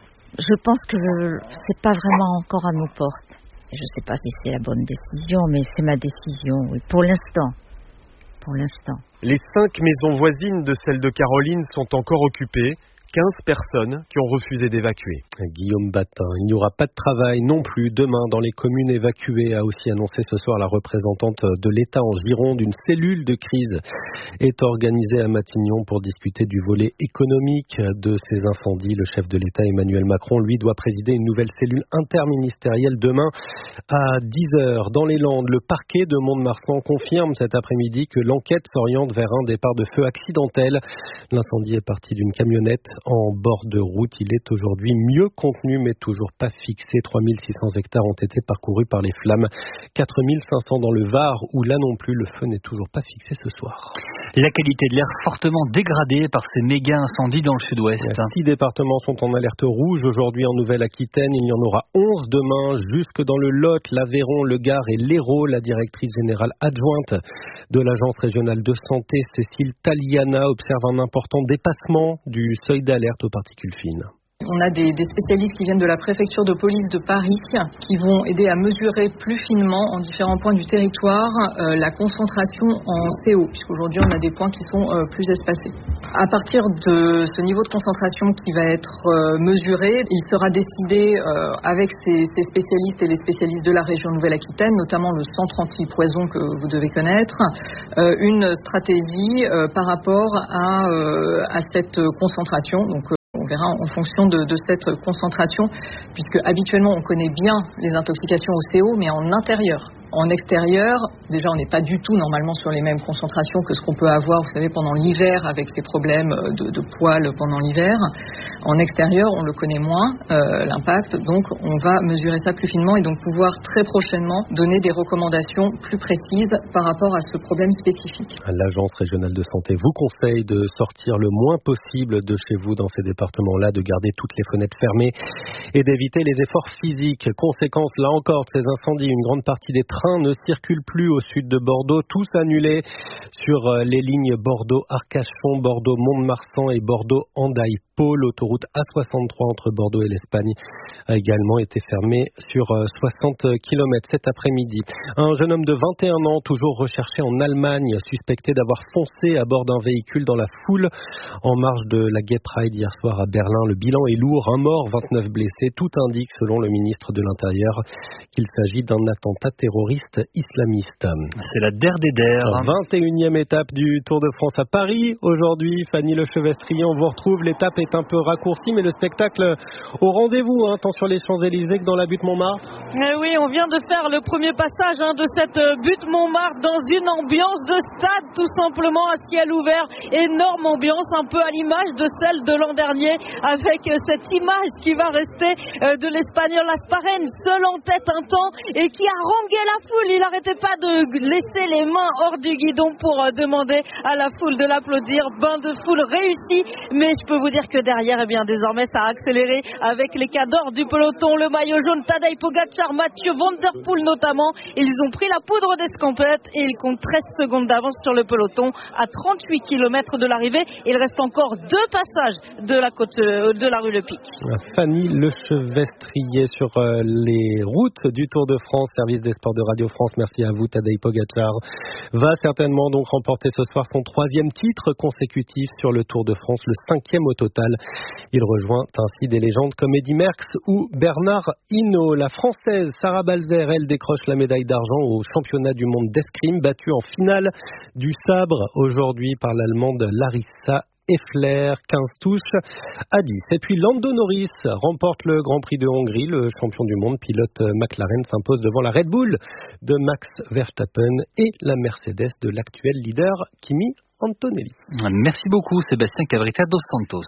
je pense que c'est pas vraiment encore à nos portes. Je ne sais pas si c'est la bonne décision, mais c'est ma décision, oui, pour l'instant. Pour l'instant. Les cinq maisons voisines de celle de Caroline sont encore occupées. quinze personnes qui ont refusé d'évacuer. Guillaume Batin, il n'y aura pas de travail non plus demain dans les communes évacuées, a aussi annoncé ce soir la représentante de l'État en Gironde. Une cellule de crise est organisée à Matignon pour discuter du volet économique de ces incendies. Le chef de l'État Emmanuel Macron, lui, doit présider une nouvelle cellule interministérielle demain à dix heures. Dans les Landes, le parquet de Mont-de-Marsan confirme cet après-midi que l'enquête s'oriente vers un départ de feu accidentel. L'incendie est parti d'une camionnette en bord de route. Il est aujourd'hui mieux contenu mais toujours pas fixé. trois mille six cents hectares ont été parcourus par les flammes. quatre mille cinq cents dans le Var où là non plus le feu n'est toujours pas fixé ce soir. La qualité de l'air fortement dégradée par ces méga incendies dans le sud-ouest. Six départements sont en alerte rouge aujourd'hui en Nouvelle-Aquitaine. Il y en aura onze demain jusque dans le Lot, l'Aveyron, le Gard et l'Hérault. La directrice générale adjointe de l'Agence régionale de santé, Cécile Taliana, observe un important dépassement du seuil d'alerte aux particules fines. On a des, des spécialistes qui viennent de la préfecture de police de Paris qui vont aider à mesurer plus finement en différents points du territoire euh, la concentration en C O, puisqu'aujourd'hui on a des points qui sont euh, plus espacés. À partir de ce niveau de concentration qui va être euh, mesuré, il sera décidé euh, avec ces, ces spécialistes et les spécialistes de la région Nouvelle-Aquitaine, notamment le centre anti-poison que vous devez connaître, euh, une stratégie euh, par rapport à, euh, à cette concentration. Donc, on verra en fonction de, de cette concentration, puisque habituellement on connaît bien les intoxications au C O, mais en intérieur. En extérieur, déjà on n'est pas du tout normalement sur les mêmes concentrations que ce qu'on peut avoir, vous savez, pendant l'hiver avec ces problèmes de, de poils pendant l'hiver. En extérieur, on le connaît moins, euh, l'impact, donc on va mesurer ça plus finement et donc pouvoir très prochainement donner des recommandations plus précises par rapport à ce problème spécifique. L'Agence régionale de santé vous conseille de sortir le moins possible de chez vous dans ces départements-là, de garder toutes les fenêtres fermées et d'éviter les efforts physiques. Conséquence, là encore, de ces incendies, une grande partie des trains ne circulent plus au sud de Bordeaux, tous annulés sur les lignes Bordeaux-Arcachon, Bordeaux-Mont-de-Marsan et Bordeaux-Hendaye-Pau. L'autoroute A soixante-trois entre Bordeaux et l'Espagne a également été fermée sur soixante kilomètres cet après-midi. Un jeune homme de vingt et un ans, toujours recherché en Allemagne, suspecté d'avoir foncé à bord d'un véhicule dans la foule en marge de la Gay Pride hier soir à Berlin. Le bilan est lourd, un mort, vingt-neuf blessés. Tout indique, selon le ministre de l'Intérieur, qu'il s'agit d'un attentat terroriste islamiste. C'est la der des der. vingt et unième étape du Tour de France à Paris. Aujourd'hui, Fanny Lechevestrier, on vous retrouve. L'étape est un peu raccourcie, mais le spectacle au rendez-vous, hein, tant sur les Champs-Élysées que dans la butte Montmartre. Eh oui, on vient de faire le premier passage hein, de cette butte Montmartre dans une ambiance de stade, tout simplement à ciel ouvert. Énorme ambiance, un peu à l'image de celle de l'an dernier, avec cette image qui va rester de l'Espagnol Asparren, seul en tête un temps et qui a harangué la foule. Il n'arrêtait pas de laisser les mains hors du guidon pour demander à la foule de l'applaudir. Bain de foule réussi, mais je peux vous dire que derrière, eh bien, désormais, ça a accéléré avec les cadors du peloton, le maillot jaune, Tadej Pogacar, Mathieu Van Der Poel notamment. Ils ont pris la poudre d'escampette et ils comptent treize secondes d'avance sur le peloton à trente-huit kilomètres de l'arrivée. Il reste encore deux passages de la côte de la rue Le Pic. Fanny Lechevestrier sur les routes du Tour de France, service des sports de Radio France. Merci à vous. Tadej Pogacar va certainement donc remporter ce soir son troisième titre consécutif sur le Tour de France, le cinquième au total. Il rejoint ainsi des légendes comme Eddy Merckx ou Bernard Hinault. La Française Sarah Balzer, elle décroche la médaille d'argent au championnat du monde d'escrime, battue en finale du sabre aujourd'hui par l'Allemande Larissa Effler, quinze touches à dix. Et puis Lando Norris remporte le Grand Prix de Hongrie. Le champion du monde, pilote McLaren, s'impose devant la Red Bull de Max Verstappen et la Mercedes de l'actuel leader Kimi Antonelli. Merci beaucoup Sébastien Cabrita dos Santos.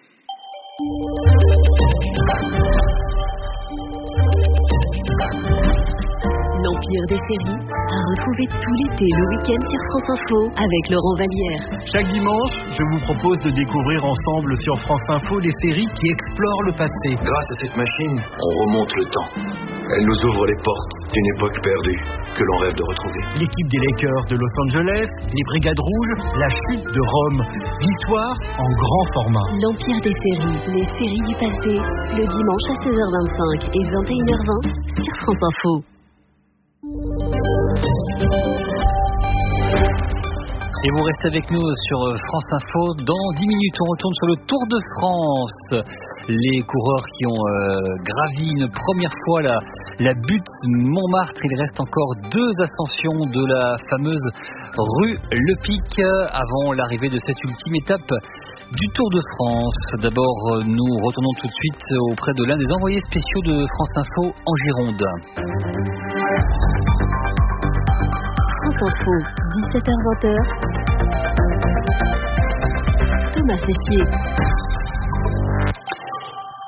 L'Empire des séries à retrouver tout l'été le week-end sur France Info avec Laurent Vallière. Chaque dimanche, je vous propose de découvrir ensemble sur France Info les séries qui explorent le passé. Grâce à cette machine, on remonte le temps. Elle nous ouvre les portes d'une époque perdue que l'on rêve de retrouver. L'équipe des Lakers de Los Angeles, les Brigades Rouges, la chute de Rome. L'histoire en grand format. L'Empire des séries, les séries du passé, le dimanche à seize heures vingt-cinq et vingt et une heures vingt sur France Info. Et vous restez avec nous sur France Info. Dans dix minutes, on retourne sur le Tour de France. Les coureurs qui ont euh, gravi une première fois la, la butte Montmartre. Il reste encore deux ascensions de la fameuse rue Le Pic avant l'arrivée de cette ultime étape du Tour de France. D'abord, nous retournons tout de suite auprès de l'un des envoyés spéciaux de France Info en Gironde. France Info, dix-sept heures vingt. Thomas Séchier.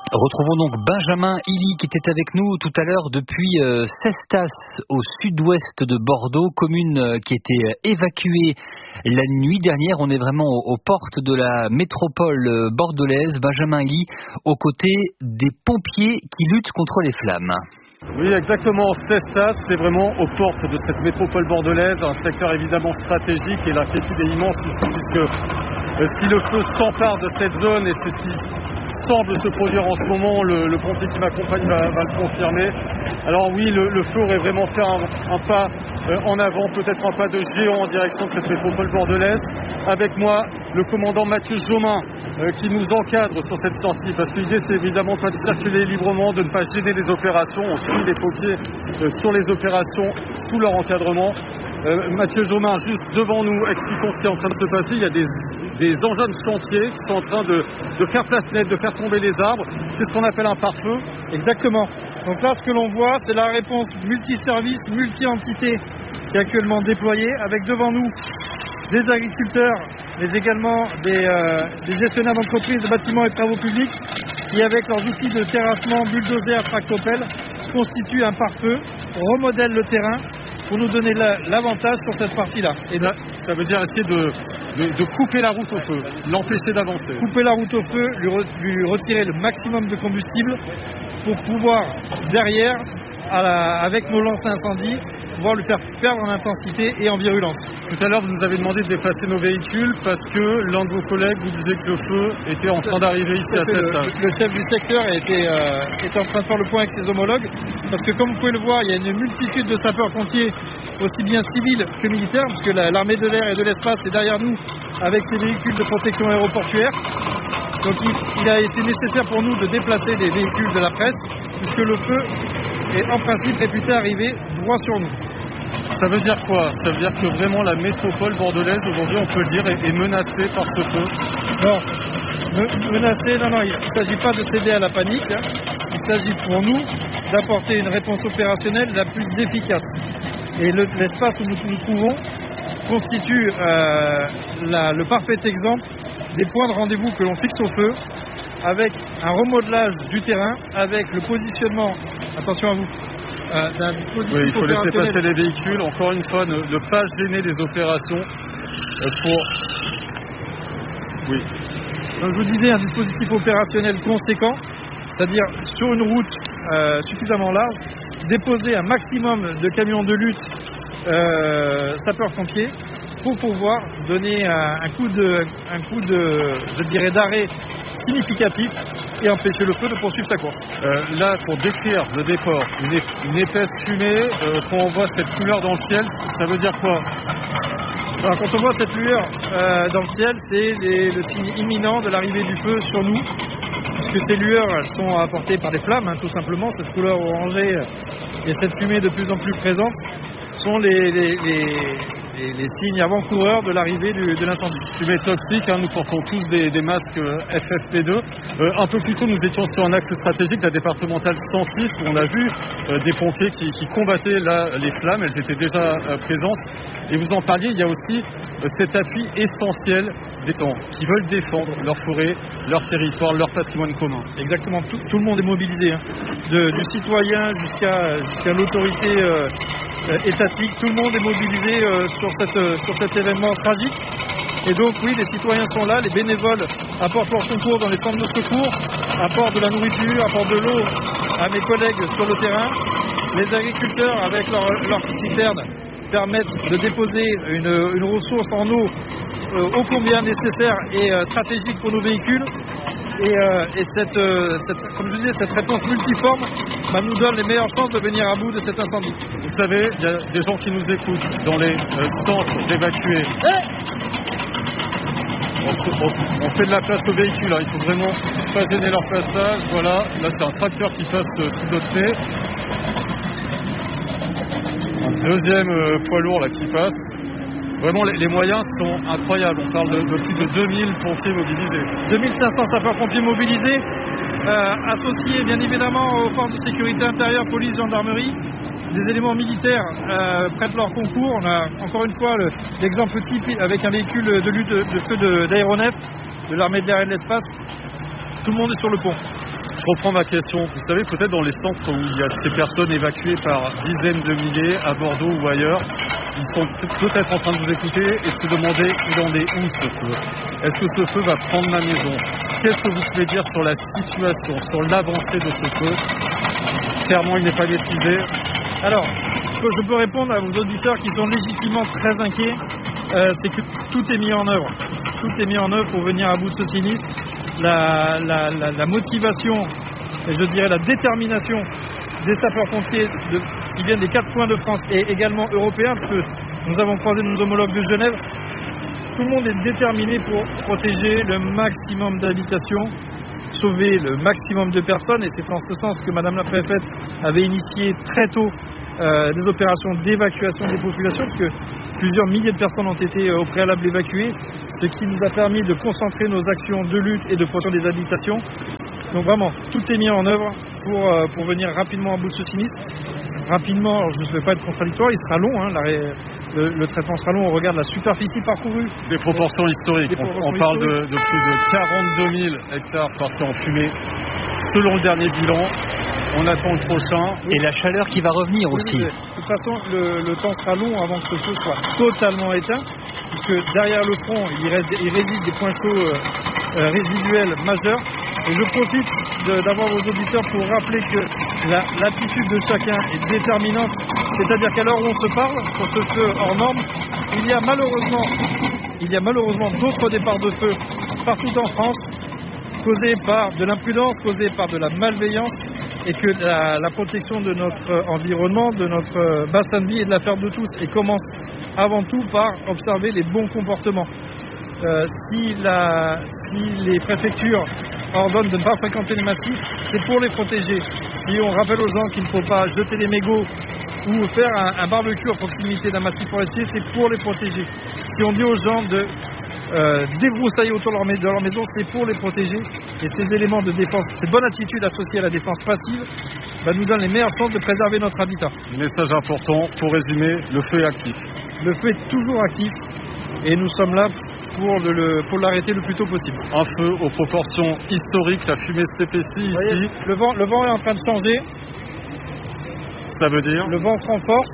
Retrouvons donc Benjamin Hilly qui était avec nous tout à l'heure depuis euh, Cestas au sud-ouest de Bordeaux, commune euh, qui était évacuée la nuit dernière. On est vraiment aux, aux portes de la métropole euh, bordelaise. Benjamin Hilly aux côtés des pompiers qui luttent contre les flammes. Oui, exactement. Cestas, c'est vraiment aux portes de cette métropole bordelaise, un secteur évidemment stratégique et l'inquiétude est immense ici puisque euh, si le feu s'empare de cette zone, et c'est ce qui semble se produire en ce moment, le, le pompier qui m'accompagne va, va le confirmer. Alors oui, le, le feu aurait vraiment fait un, un pas euh, en avant, peut-être un pas de géant en direction de cette métropole bordelaise. Avec moi, le commandant Mathieu Jomain, euh, qui nous encadre sur cette sortie, parce que l'idée c'est évidemment pas de circuler librement, de ne pas gêner les opérations. On suit les pompiers euh, sur les opérations, sous leur encadrement. Euh, Mathieu Jomain, juste devant nous, expliquons ce qui est en train de se passer. Il y a des, des engins de chantier qui sont en train de, de faire place nette, de faire tomber les arbres. C'est ce qu'on appelle un pare-feu. Exactement. Donc là, ce que l'on voit, c'est la réponse multiservice, multi-entité qui est actuellement déployée, avec devant nous des agriculteurs, mais également des, euh, des gestionnaires d'entreprises, de bâtiments et de travaux publics, qui avec leurs outils de terrassement, bulldozer, tractopelle, constituent un pare-feu, remodèlent le terrain pour nous donner la, l'avantage sur cette partie-là. Et là, ça veut dire essayer de, de, de couper la route au feu, l'empêcher d'avancer. Couper la route au feu, lui, re, lui retirer le maximum de combustible pour pouvoir, derrière, à la, avec nos lances incendie, pouvoir lui faire perdre en intensité et en virulence. Tout à l'heure, vous nous avez demandé de déplacer nos véhicules parce que l'un de vos collègues vous disait que le feu était en train d'arriver ici à Cestas. Le, le chef du secteur était, euh, était en train de faire le point avec ses homologues parce que comme vous pouvez le voir, il y a une multitude de sapeurs-pompiers, aussi bien civils que militaires, parce que la, l'armée de l'air et de l'espace est derrière nous avec ses véhicules de protection aéroportuaire. Donc il, il a été nécessaire pour nous de déplacer des véhicules de la presse puisque le feu est en principe réputé arriver droit sur nous. Ça veut dire quoi? Ça veut dire que vraiment la métropole bordelaise aujourd'hui, on peut le dire, est, est menacée par ce feu? Non, Me, menacée, non, non, il ne s'agit pas de céder à la panique. Hein. Il s'agit pour nous d'apporter une réponse opérationnelle la plus efficace. Et le, l'espace où nous nous trouvons constitue euh, la, le parfait exemple des points de rendez-vous que l'on fixe au feu, avec un remodelage du terrain, avec le positionnement, attention à vous, euh, d'un dispositif oui, il faut laisser opérationnel. passer les véhicules, encore une fois, ne, ne pas gêner les opérations euh, pour... Oui. Donc je vous disais, un dispositif opérationnel conséquent, c'est-à-dire sur une route euh, suffisamment large, déposer un maximum de camions de lutte euh, sapeurs-pompiers pour pouvoir donner un, un coup de, un coup de, je dirais, d'arrêt significatif et empêcher le feu de poursuivre sa course. Euh, là, pour décrire le déport, une, é- une épaisse fumée, euh, quand on voit cette couleur dans le ciel, ça veut dire quoi? Alors, quand on voit cette lueur euh, dans le ciel, c'est les, le signe imminent de l'arrivée du feu sur nous, puisque ces lueurs, elles sont apportées par des flammes, hein, tout simplement. Cette couleur orangée et cette fumée de plus en plus présente sont les, les, les, les, les signes avant-coureurs de l'arrivée du, de l'incendie. Fumée toxique, hein, nous portons tous des, des masques F F P deux. Euh, un peu plus tôt, nous étions sur un axe stratégique, la départementale cent six, où on a vu euh, des pompiers qui, qui combattaient là, les flammes, elles étaient déjà euh, présentes. Et vous en parliez, il y a aussi euh, cet appui essentiel des gens qui veulent défendre leur forêt, leur territoire, leur patrimoine commun. Exactement, tout, tout le monde est mobilisé, hein. De, du citoyen jusqu'à, jusqu'à l'autorité euh, étatique, tout le monde est mobilisé euh, sur, cette, euh, sur cet événement tragique. Et donc oui, les citoyens sont là, les bénévoles apportent leur concours dans les centres de secours, apportent de la nourriture, apportent de l'eau à mes collègues sur le terrain. Les agriculteurs, avec leur, leur citerne, permettent de déposer une, une ressource en eau euh, ô combien nécessaire et euh, stratégique pour nos véhicules. Et, euh, et cette, euh, cette, comme je disais, cette réponse multiforme bah, nous donne les meilleures chances de venir à bout de cet incendie. Vous savez, il y a des gens qui nous écoutent dans les euh, centres d'évacués. On, on, on fait de la place aux véhicules, hein. Il faut vraiment pas gêner leur passage. Voilà, là c'est un tracteur qui passe euh, sous notre nez. Un deuxième euh, poids lourd là qui passe. Vraiment, les, les moyens sont incroyables. On parle de, de plus de deux mille pompiers mobilisés. deux mille cinq cents sapeurs-pompiers mobilisés, euh, associés bien évidemment aux forces de sécurité intérieure, police, gendarmerie. Des éléments militaires euh, prêtent leur concours. On a encore une fois le, l'exemple type avec un véhicule de lutte de, de feu de, d'aéronef de l'armée de l'air et de l'espace. Tout le monde est sur le pont. reprends ma question. Vous savez, peut-être dans les centres où il y a ces personnes évacuées par dizaines de milliers à Bordeaux ou ailleurs, ils sont peut-être en train de vous écouter et de se demander il en est où ce feu. Est-ce que ce feu va prendre ma maison? Qu'est-ce que vous pouvez dire sur la situation, sur l'avancée de ce feu? Clairement, il n'est pas maîtrisé. Alors, ce que je peux répondre à vos auditeurs qui sont légitimement très inquiets, euh, c'est que tout est mis en œuvre. Tout est mis en œuvre pour venir à bout de ce sinistre. La, la, la, la motivation, et je dirais la détermination des sapeurs-pompiers de, qui viennent des quatre coins de France et également européens, parce que nous avons croisé nos homologues de Genève. Tout le monde est déterminé pour protéger le maximum d'habitations, sauver le maximum de personnes, et c'est en ce sens que Madame la Préfète avait initié très tôt euh, des opérations d'évacuation des populations, parce que plusieurs milliers de personnes ont été euh, au préalable évacuées, ce qui nous a permis de concentrer nos actions de lutte et de protection des habitations. Donc vraiment, tout est mis en œuvre pour, euh, pour venir rapidement à bout de ce sinistre. Rapidement, alors je ne vais pas être contradictoire, il sera long, hein, l'arrêt, le, le traitement sera long, on regarde la superficie parcourue. Des proportions historiques, Des proportions on, on parle de, de plus de quarante-deux mille hectares partis en fumée, selon le dernier bilan. On attend le prochain. Et la chaleur qui va revenir aussi. De toute façon, le, le temps sera long avant que ce feu soit totalement éteint, puisque derrière le front, il, reste, il réside des points chauds euh, euh, résiduels majeurs. Et je profite de, d'avoir vos auditeurs pour rappeler que la, l'attitude de chacun est déterminante. C'est-à-dire qu'à l'heure où on se parle, sur ce feu hors norme, il y a malheureusement, il y a malheureusement d'autres départs de feu partout en France, causés par de l'imprudence, causés par de la malveillance, et que la, la protection de notre environnement, de notre bassin de vie est de l'affaire de tous, et commence avant tout par observer les bons comportements. Euh, si, la, si les préfectures ordonnent de ne pas fréquenter les massifs, c'est pour les protéger. Si on rappelle aux gens qu'il ne faut pas jeter des mégots ou faire un, un barbecue à proximité d'un massif forestier, c'est pour les protéger. Si on dit aux gens de euh, débroussailler autour de leur, de leur maison, c'est pour les protéger. Et ces éléments de défense, cette bonne attitude associée à la défense passive, bah, nous donne les meilleures chances de préserver notre habitat. Message important, pour résumer, le feu est actif. Le feu est toujours actif et nous sommes là pour, le, le, pour l'arrêter le plus tôt possible. Un feu aux proportions historiques, la fumée s'épaissit ici. Voyez, le, vent, le vent est en train de changer. Ça veut dire? Le vent se renforce.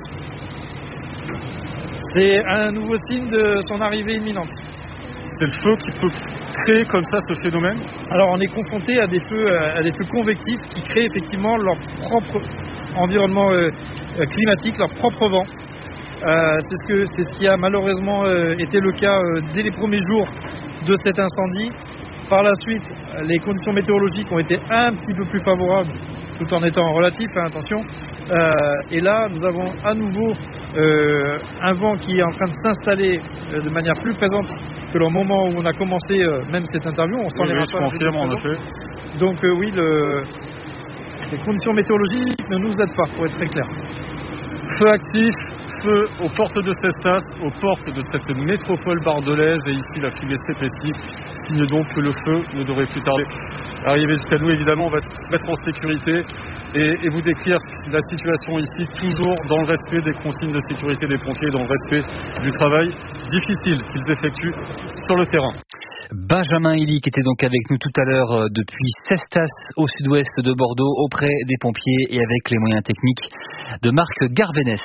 C'est un nouveau signe de son arrivée imminente. C'est le feu qui peut créer comme ça ce phénomène? Alors on est confronté à des feux, à des feux convectifs qui créent effectivement leur propre environnement euh, climatique, leur propre vent. Euh, c'est, ce que, c'est ce qui a malheureusement euh, été le cas euh, dès les premiers jours de cet incendie. Par la suite, les conditions météorologiques ont été un petit peu plus favorables, tout en étant relatifs, hein, attention. Euh, et là, nous avons à nouveau euh, un vent qui est en train de s'installer euh, de manière plus présente que le moment où on a commencé euh, même cette interview. On s'en oui, est oui, je confirme, en effet. Donc euh, oui, le, les conditions météorologiques ne nous aident pas, pour être très clair. Feu actif, feu aux portes de Cestas, aux portes de cette métropole bordelaise, et ici la fumée s'épaissit, signe donc que le feu ne devrait plus tarder arriver jusqu'à nous. Évidemment, on va se mettre en sécurité et, et vous décrire la situation ici, toujours dans le respect des consignes de sécurité des pompiers, dans le respect du travail difficile qu'ils effectuent sur le terrain. Benjamin Hilly qui était donc avec nous tout à l'heure euh, depuis Cestas au sud-ouest de Bordeaux auprès des pompiers et avec les moyens techniques de Marc Garvenès.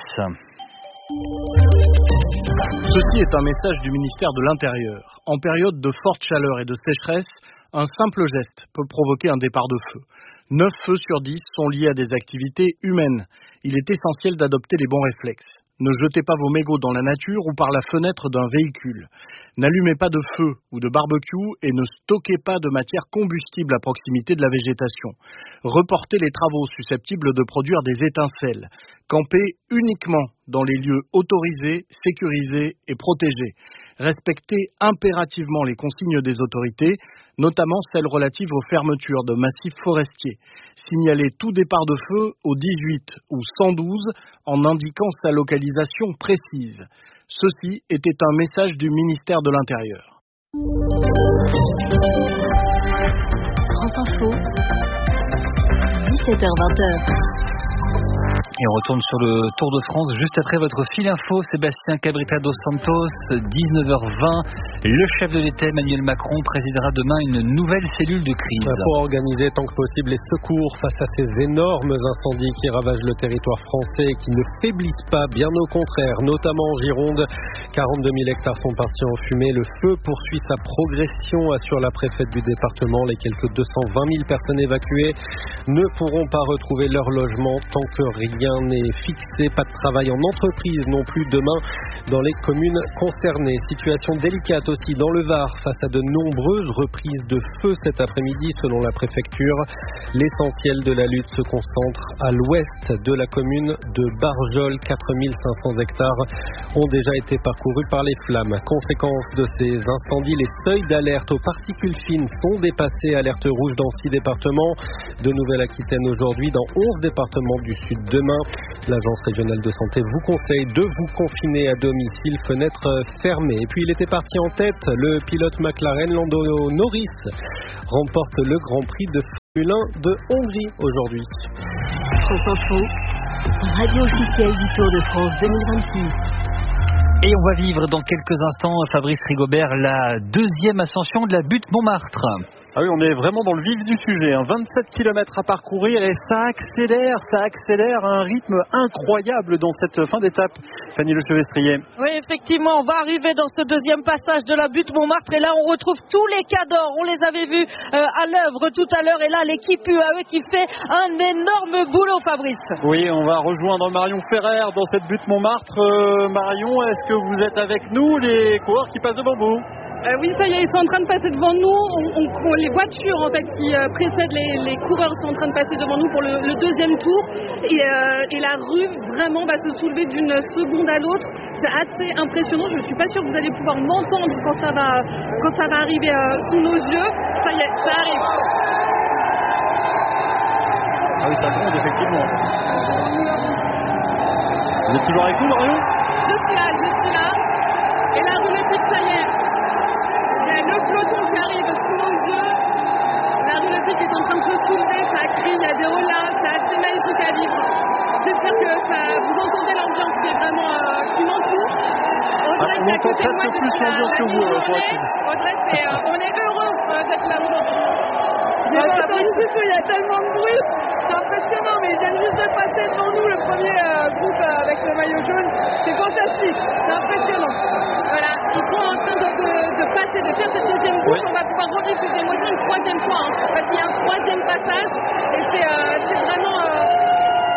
Ceci est un message du ministère de l'Intérieur. En période de forte chaleur et de sécheresse, un simple geste peut provoquer un départ de feu. neuf feux sur dix sont liés à des activités humaines. Il est essentiel d'adopter les bons réflexes. Ne jetez pas vos mégots dans la nature ou par la fenêtre d'un véhicule. N'allumez pas de feu ou de barbecue et ne stockez pas de matière combustible à proximité de la végétation. Reportez les travaux susceptibles de produire des étincelles. Campez uniquement dans les lieux autorisés, sécurisés et protégés. Respectez impérativement les consignes des autorités, notamment celles relatives aux fermetures de massifs forestiers. Signalez tout départ de feu au dix-huit ou cent douze en indiquant sa localisation précise. Ceci était un message du ministère de l'Intérieur. France Info, dix-sept heures vingt. Et on retourne sur le Tour de France juste après votre fil info. Sébastien Cabrita dos Santos, dix-neuf heures vingt. Le chef de l'État, Emmanuel Macron, présidera demain une nouvelle cellule de crise. Pour organiser tant que possible les secours face à ces énormes incendies qui ravagent le territoire français et qui ne faiblissent pas, bien au contraire, notamment en Gironde. quarante-deux mille hectares sont partis en fumée. Le feu poursuit sa progression, assure la préfète du département. Les quelques deux cent vingt mille personnes évacuées ne pourront pas retrouver leur logement tant que rien n'est fixé. Pas de travail en entreprise non plus demain dans les communes concernées. Situation délicate aussi dans le Var face à de nombreuses reprises de feu cet après-midi selon la préfecture. L'essentiel de la lutte se concentre à l'ouest de la commune de Barjol. quatre mille cinq cents hectares ont déjà été parcourus par les flammes. Conséquence de ces incendies, les seuils d'alerte aux particules fines sont dépassés. Alerte rouge dans six départements de Nouvelle-Aquitaine aujourd'hui, dans onze départements du sud demain. L'agence régionale de santé vous conseille de vous confiner à domicile, fenêtres fermées. Et puis il était parti en tête, le pilote McLaren Lando Norris remporte le Grand Prix de Formule un de Hongrie aujourd'hui. France Info, radio officielle du Tour de France deux mille vingt-six. Et on va vivre dans quelques instants, Fabrice Rigobert, la deuxième ascension de la butte Montmartre. Ah oui, on est vraiment dans le vif du sujet. Hein. vingt-sept kilomètres à parcourir et ça accélère, ça accélère à un rythme incroyable dans cette fin d'étape. Fanny Lechevestrier. Oui, effectivement, on va arriver dans ce deuxième passage de la butte Montmartre et là on retrouve tous les cadors. On les avait vus euh, à l'œuvre tout à l'heure et là l'équipe U A E qui fait un énorme boulot, Fabrice. Oui, on va rejoindre Marion Ferrer dans cette butte Montmartre. Euh, Marion, est-ce que vous êtes avec nous, les coureurs qui passent devant vous? Euh, oui, ça y est, ils sont en train de passer devant nous. On, on, les voitures en fait qui euh, précèdent les, les coureurs sont en train de passer devant nous pour le, le deuxième tour. Et, euh, et la rue vraiment va se soulever d'une seconde à l'autre. C'est assez impressionnant. Je ne suis pas sûre que vous allez pouvoir m'entendre quand ça va, quand ça va arriver euh, sous nos yeux. Ça y est, ça arrive. Ah oui, ça gronde effectivement. Vous êtes toujours avec nous, Marion? Je suis là, je suis là. Et la rue Le Pic, ça y est. Il y a le peloton qui arrive sous nos yeux. La rue Le Pic est en train de se soulever, ça crie, il y a des holas, c'est assez magique à vivre. J'espère que ça, vous entendez l'ambiance qui est vraiment euh, qui m'entoure. Audrey, ah, on entend presque plus l'ambiance que vous. Euh, Audrey, c'est, euh, on est heureux euh, d'être là aujourd'hui. J'ai pas entendu du tout, il y a tellement de bruit. C'est impressionnant, mais ils viennent juste de passer devant nous le premier euh, groupe euh, avec le maillot jaune. C'est fantastique, c'est impressionnant. Voilà, ils sont en train de, de, de passer, de faire cette deuxième boucle. Oui. On va pouvoir rediffuser. Moi, c'est une troisième fois. Hein. Parce qu'il y a un troisième passage. Et c'est, euh, c'est vraiment... Euh,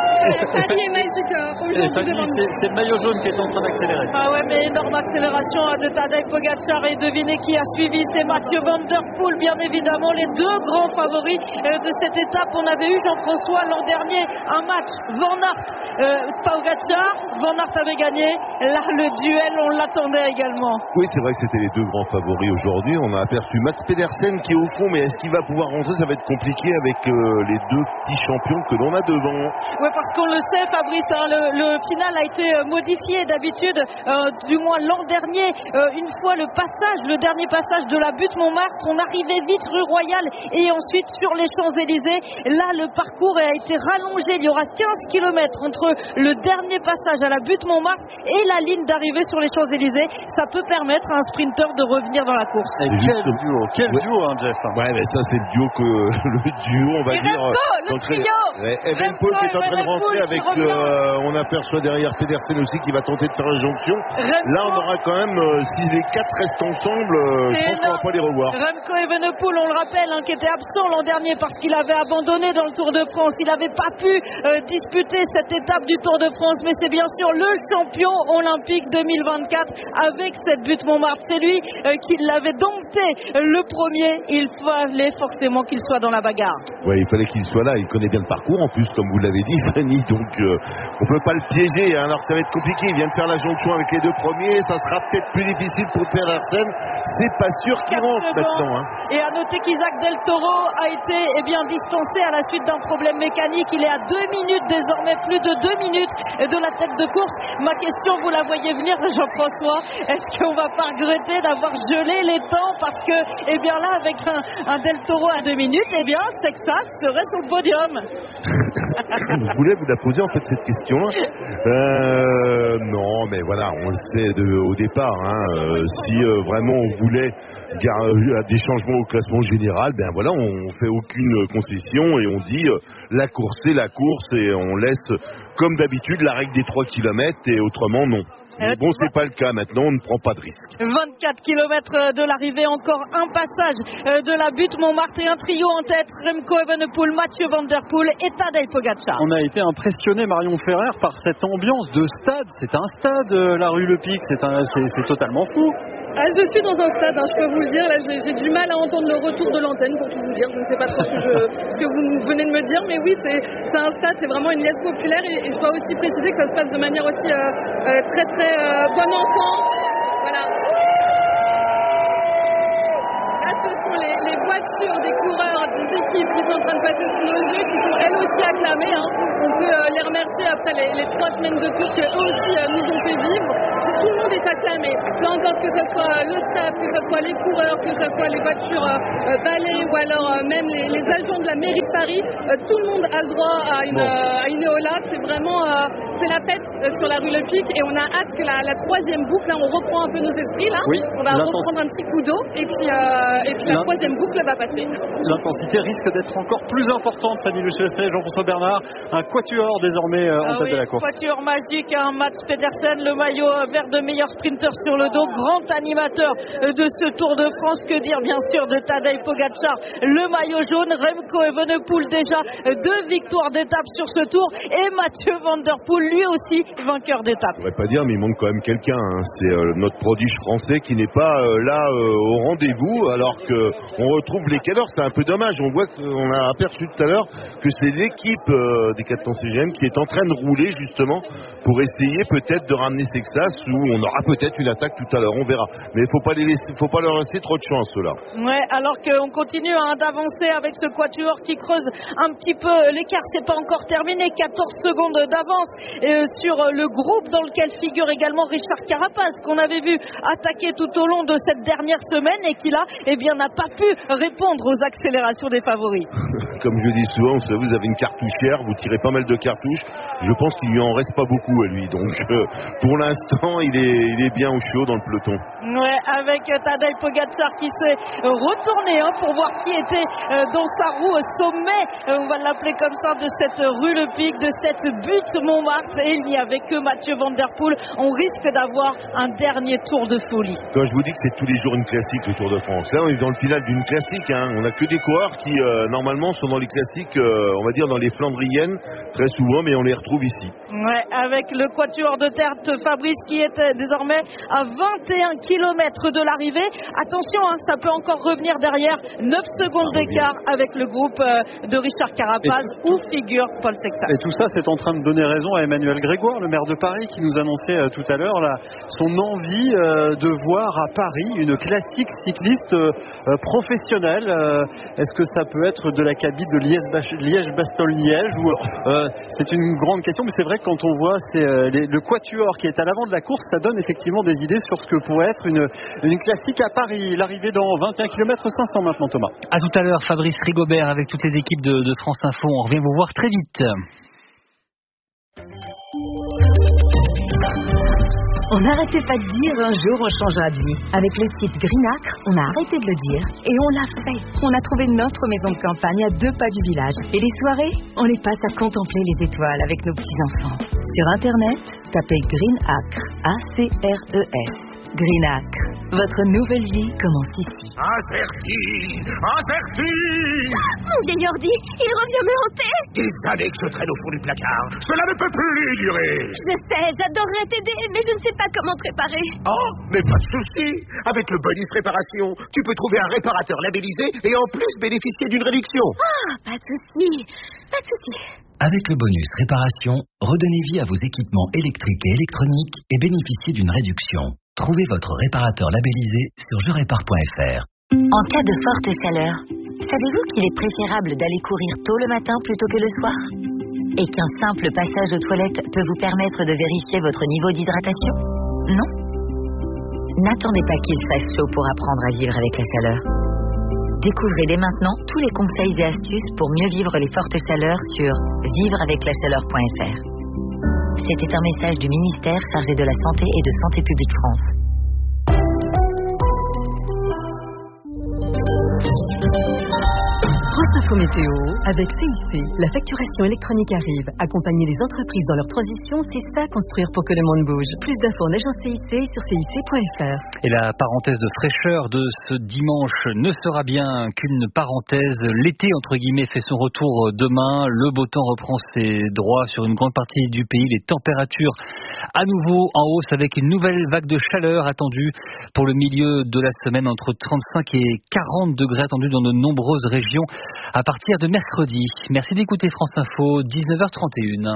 Fanny est magique euh, aujourd'hui devant nous. C'est, c'est le maillot jaune qui est en train d'accélérer. Ah ouais, mais énorme accélération de Tadej Pogacar. Et devinez qui a suivi, c'est Mathieu Van Der Poel, bien évidemment. Les deux grands favoris euh, de cette étape. On avait eu, Jean-François, l'an dernier, un match Van Aert, euh, Pogacar. Van Aert avait gagné. Là, le duel, on l'attendait également. Oui, c'est vrai que c'était les deux grands favoris aujourd'hui. On a aperçu Mats Pedersen qui est au fond, mais est-ce qu'il va pouvoir rentrer? Ça va être compliqué avec euh, les deux petits champions que l'on a devant. Oui, parce qu'on le sait, Fabrice, hein, le, le final a été modifié d'habitude, euh, du moins l'an dernier, euh, une fois le passage, le dernier passage de la butte Montmartre, on arrivait vite rue Royale et ensuite sur les Champs-Élysées. Là, le parcours a été rallongé. Il y aura quinze kilomètres entre le dernier passage à la butte Montmartre et la ligne d'arrivée sur les Champs-Élysées. Ça peut permettre à un sprinter de revenir dans la course. Et quel duo, quel ouais. duo, hein, Jeff. Ouais, mais ça, c'est le duo que le duo, on va et dire. Remco, le trio. Ouais, Evenepoel qui est en train de rentrer avec, euh, on aperçoit derrière Pedersen aussi qui va tenter de faire la jonction. Remco. Là, on aura quand même, euh, si les quatre restent ensemble, euh, je pense qu'on va pas les revoir. Remco Evenepoel, on le rappelle, hein, qui était absent l'an dernier parce qu'il avait abandonné dans le Tour de France. Il n'avait pas pu euh, disputer cette étape du Tour de France, mais c'est bien sûr le champion olympique deux mille vingt-quatre avec cette butte Montmartre. C'est lui euh, qui l'avait dompté le premier. Il fallait forcément qu'il soit dans la bagarre. Ouais, il fallait qu'il soit là. Il connaît bien le parcours en plus, comme vous l'avez dit, Fanny. Donc, euh, on peut pas le piéger. Hein. Alors, ça va être compliqué. Il vient de faire la jonction avec les deux premiers. Ça sera peut-être plus difficile pour Pedersen. C'est pas sûr qu'il rentre maintenant. Hein. Et à noter qu'Isaac Del Toro a été eh bien, distancé à la suite d'un problème mécanique. Il est à deux minutes désormais, plus de deux minutes de la tête de course. Ma question, vous la voyez venir, Jean-François. Est-ce qu'on va pas regretter d'avoir gelé les temps parce que, eh bien là, avec un, un Del Toro à deux minutes, eh bien, c'est que ça serait sur le podium. Vous voulez vous la posez en fait cette question-là. Euh, non, mais voilà, on le sait de, au départ. Hein, euh, si euh, vraiment on voulait gar- des changements au classement général, ben voilà, on fait aucune concession et on dit euh, la course c'est la course et on laisse comme d'habitude la règle des trois kilomètres et autrement non. Mais bon, c'est pas le cas maintenant, on ne prend pas de risque. vingt-quatre kilomètres de l'arrivée, encore un passage de la butte Montmartre et un trio en tête, Remco Evenepoel, Mathieu Van Der Poel et Tadej Pogačar. On a été impressionné, Marion Ferrer, par cette ambiance de stade. C'est un stade, la rue Le Pic, c'est, un, c'est, c'est totalement fou. Ah, je suis dans un stade, hein, je peux vous le dire. Là, j'ai, j'ai du mal à entendre le retour de l'antenne, pour tout vous dire. Je ne sais pas trop ce que, je, ce que vous venez de me dire, mais oui, c'est, c'est un stade, c'est vraiment une liesse populaire. Et, et je dois aussi préciser que ça se passe de manière aussi euh, euh, très très euh, bon enfant. Voilà. Là, ce sont les, les voitures des coureurs des équipes qui sont en train de passer sous nos yeux, qui sont elles aussi acclamées. Hein. On peut euh, les remercier après les, les trois semaines de tour qu'eux aussi euh, nous ont fait vivre. Tout le monde est acclamé, peu importe que ce soit le staff, que ce soit les coureurs, que ce soit les voitures euh, balais ou alors euh, même les, les agents de la mairie de Paris, euh, tout le monde a le droit à une, bon. euh, à une éolade. C'est vraiment euh, c'est la fête euh, sur la rue Le Pic et on a hâte que la, la troisième boucle, là on reprend un peu nos esprits là, oui, on va reprendre un petit coup d'eau et puis, euh, et puis la troisième boucle va passer. L'intensité risque d'être encore plus importante, Fanny Luchesset, Jean-François Bernard, un quatuor désormais euh, en ah tête oui, de la course. Quatuor magique, hein, Mats Pedersen, le maillot vert de meilleur sprinter sur le dos, grand animateur de ce Tour de France. Que dire bien sûr de Tadej Pogačar, le maillot jaune, Remco Evenepoel déjà deux victoires d'étape sur ce Tour et Mathieu Van Der Poel lui aussi vainqueur d'étape. Je ne pourrais pas dire mais il manque quand même quelqu'un, hein. C'est euh, notre prodige français qui n'est pas euh, là euh, au rendez-vous alors qu'on retrouve les caleurs. C'est un peu dommage, on voit qu'on a aperçu tout à l'heure que c'est l'équipe euh, des quatre cents C G M qui est en train de rouler justement pour essayer peut-être de ramener Texas où on aura peut-être une attaque tout à l'heure, on verra. Mais il ne faut pas les laisser, faut pas leur laisser trop de chance là. Ouais, alors qu'on continue hein, d'avancer avec ce quatuor qui creuse un petit peu l'écart, c'est pas encore terminé, quatorze secondes d'avance euh, sur le groupe dans lequel figure également Richard Carapaz qu'on avait vu attaquer tout au long de cette dernière semaine et qui là, eh bien, n'a pas pu répondre aux accélérations des favoris. Comme je dis souvent, vous savez, vous avez une cartouchière, vous tirez pas mal de cartouches. Je pense qu'il lui en reste pas beaucoup à lui. Donc, euh, pour l'instant, il est, il est bien au chaud dans le peloton. Ouais, avec Tadej Pogačar qui s'est retourné hein, pour voir qui était euh, dans sa roue au sommet, euh, on va l'appeler comme ça, de cette rue Le Pic, de cette butte Montmartre. Et il n'y avait que Mathieu Van Der Poel. On risque d'avoir un dernier tour de folie. Quand je vous dis que c'est tous les jours une classique, le Tour de France, là, on est dans le final d'une classique. Hein. On n'a que des coureurs qui, euh, normalement, sont dans les classiques, euh, on va dire dans les Flandriennes, très souvent, mais on les retrouve ici. Ouais, avec le quatuor de tête, Fabrice qui est désormais à vingt et un kilomètres de l'arrivée. Attention, hein, ça peut encore revenir derrière. neuf secondes d'écart avec le groupe euh, de Richard Carapaz où figure Paul Sexton. Et tout ça, c'est en train de donner raison à Emmanuel Grégoire, le maire de Paris, qui nous annonçait euh, tout à l'heure là, son envie euh, de voir à Paris une classique cycliste euh, professionnelle. Euh, est-ce que ça peut être de la cabine de Liège-Bastogne-Liège ou euh, c'est une grande question, mais c'est vrai que quand on voit c'est, euh, les, le quatuor qui est à l'avant de la course, ça donne effectivement des idées sur ce que pourrait être une, une classique à Paris. L'arrivée dans vingt et un kilomètres cinq cents maintenant, Thomas. À tout à l'heure, Fabrice Rigobert avec toutes les équipes de, de France Info. On revient vous voir très vite. On n'arrêtait pas de dire un jour on changera de vie. Avec le site Greenacre, on a arrêté de le dire et on l'a fait. On a trouvé notre maison de campagne à deux pas du village. Et les soirées, on les passe à contempler les étoiles avec nos petits-enfants. Sur Internet, tapez Greenacre, A C R E S. Greenacre, votre nouvelle vie commence ici. Averti, averti. Mon vieil ordi, il revient me hanter. Des années que je traîne au fond du placard. Cela ne peut plus durer. Je sais, j'adorerais t'aider, mais je ne sais pas comment te réparer. Oh, mais pas de souci. Avec le bonus réparation, tu peux trouver un réparateur labellisé et en plus bénéficier d'une réduction. Ah, pas de souci, pas de souci. Avec le bonus réparation, redonnez vie à vos équipements électriques et électroniques et bénéficiez d'une réduction. Trouvez votre réparateur labellisé sur je répare point f r. En cas de forte chaleur, savez-vous qu'il est préférable d'aller courir tôt le matin plutôt que le soir? Et qu'un simple passage aux toilettes peut vous permettre de vérifier votre niveau d'hydratation? Non? N'attendez pas qu'il fasse chaud pour apprendre à vivre avec la chaleur. Découvrez dès maintenant tous les conseils et astuces pour mieux vivre les fortes chaleurs sur vivre avec la chaleur point f r. C'était un message du ministère chargé de la Santé et de Santé publique France. France Info Météo, avec C I C, la facturation électronique arrive. Accompagner les entreprises dans leur transition, c'est ça construire pour que le monde bouge. Plus d'infos en agence C I C sur C I C point F R. Et la parenthèse de fraîcheur de ce dimanche ne sera bien qu'une parenthèse. L'été, entre guillemets, fait son retour demain. Le beau temps reprend ses droits sur une grande partie du pays. Les températures à nouveau en hausse avec une nouvelle vague de chaleur attendue pour le milieu de la semaine, entre trente-cinq et quarante degrés attendus dans de nombreuses régions à partir de mercredi. Merci d'écouter France Info, dix-neuf heures trente et une.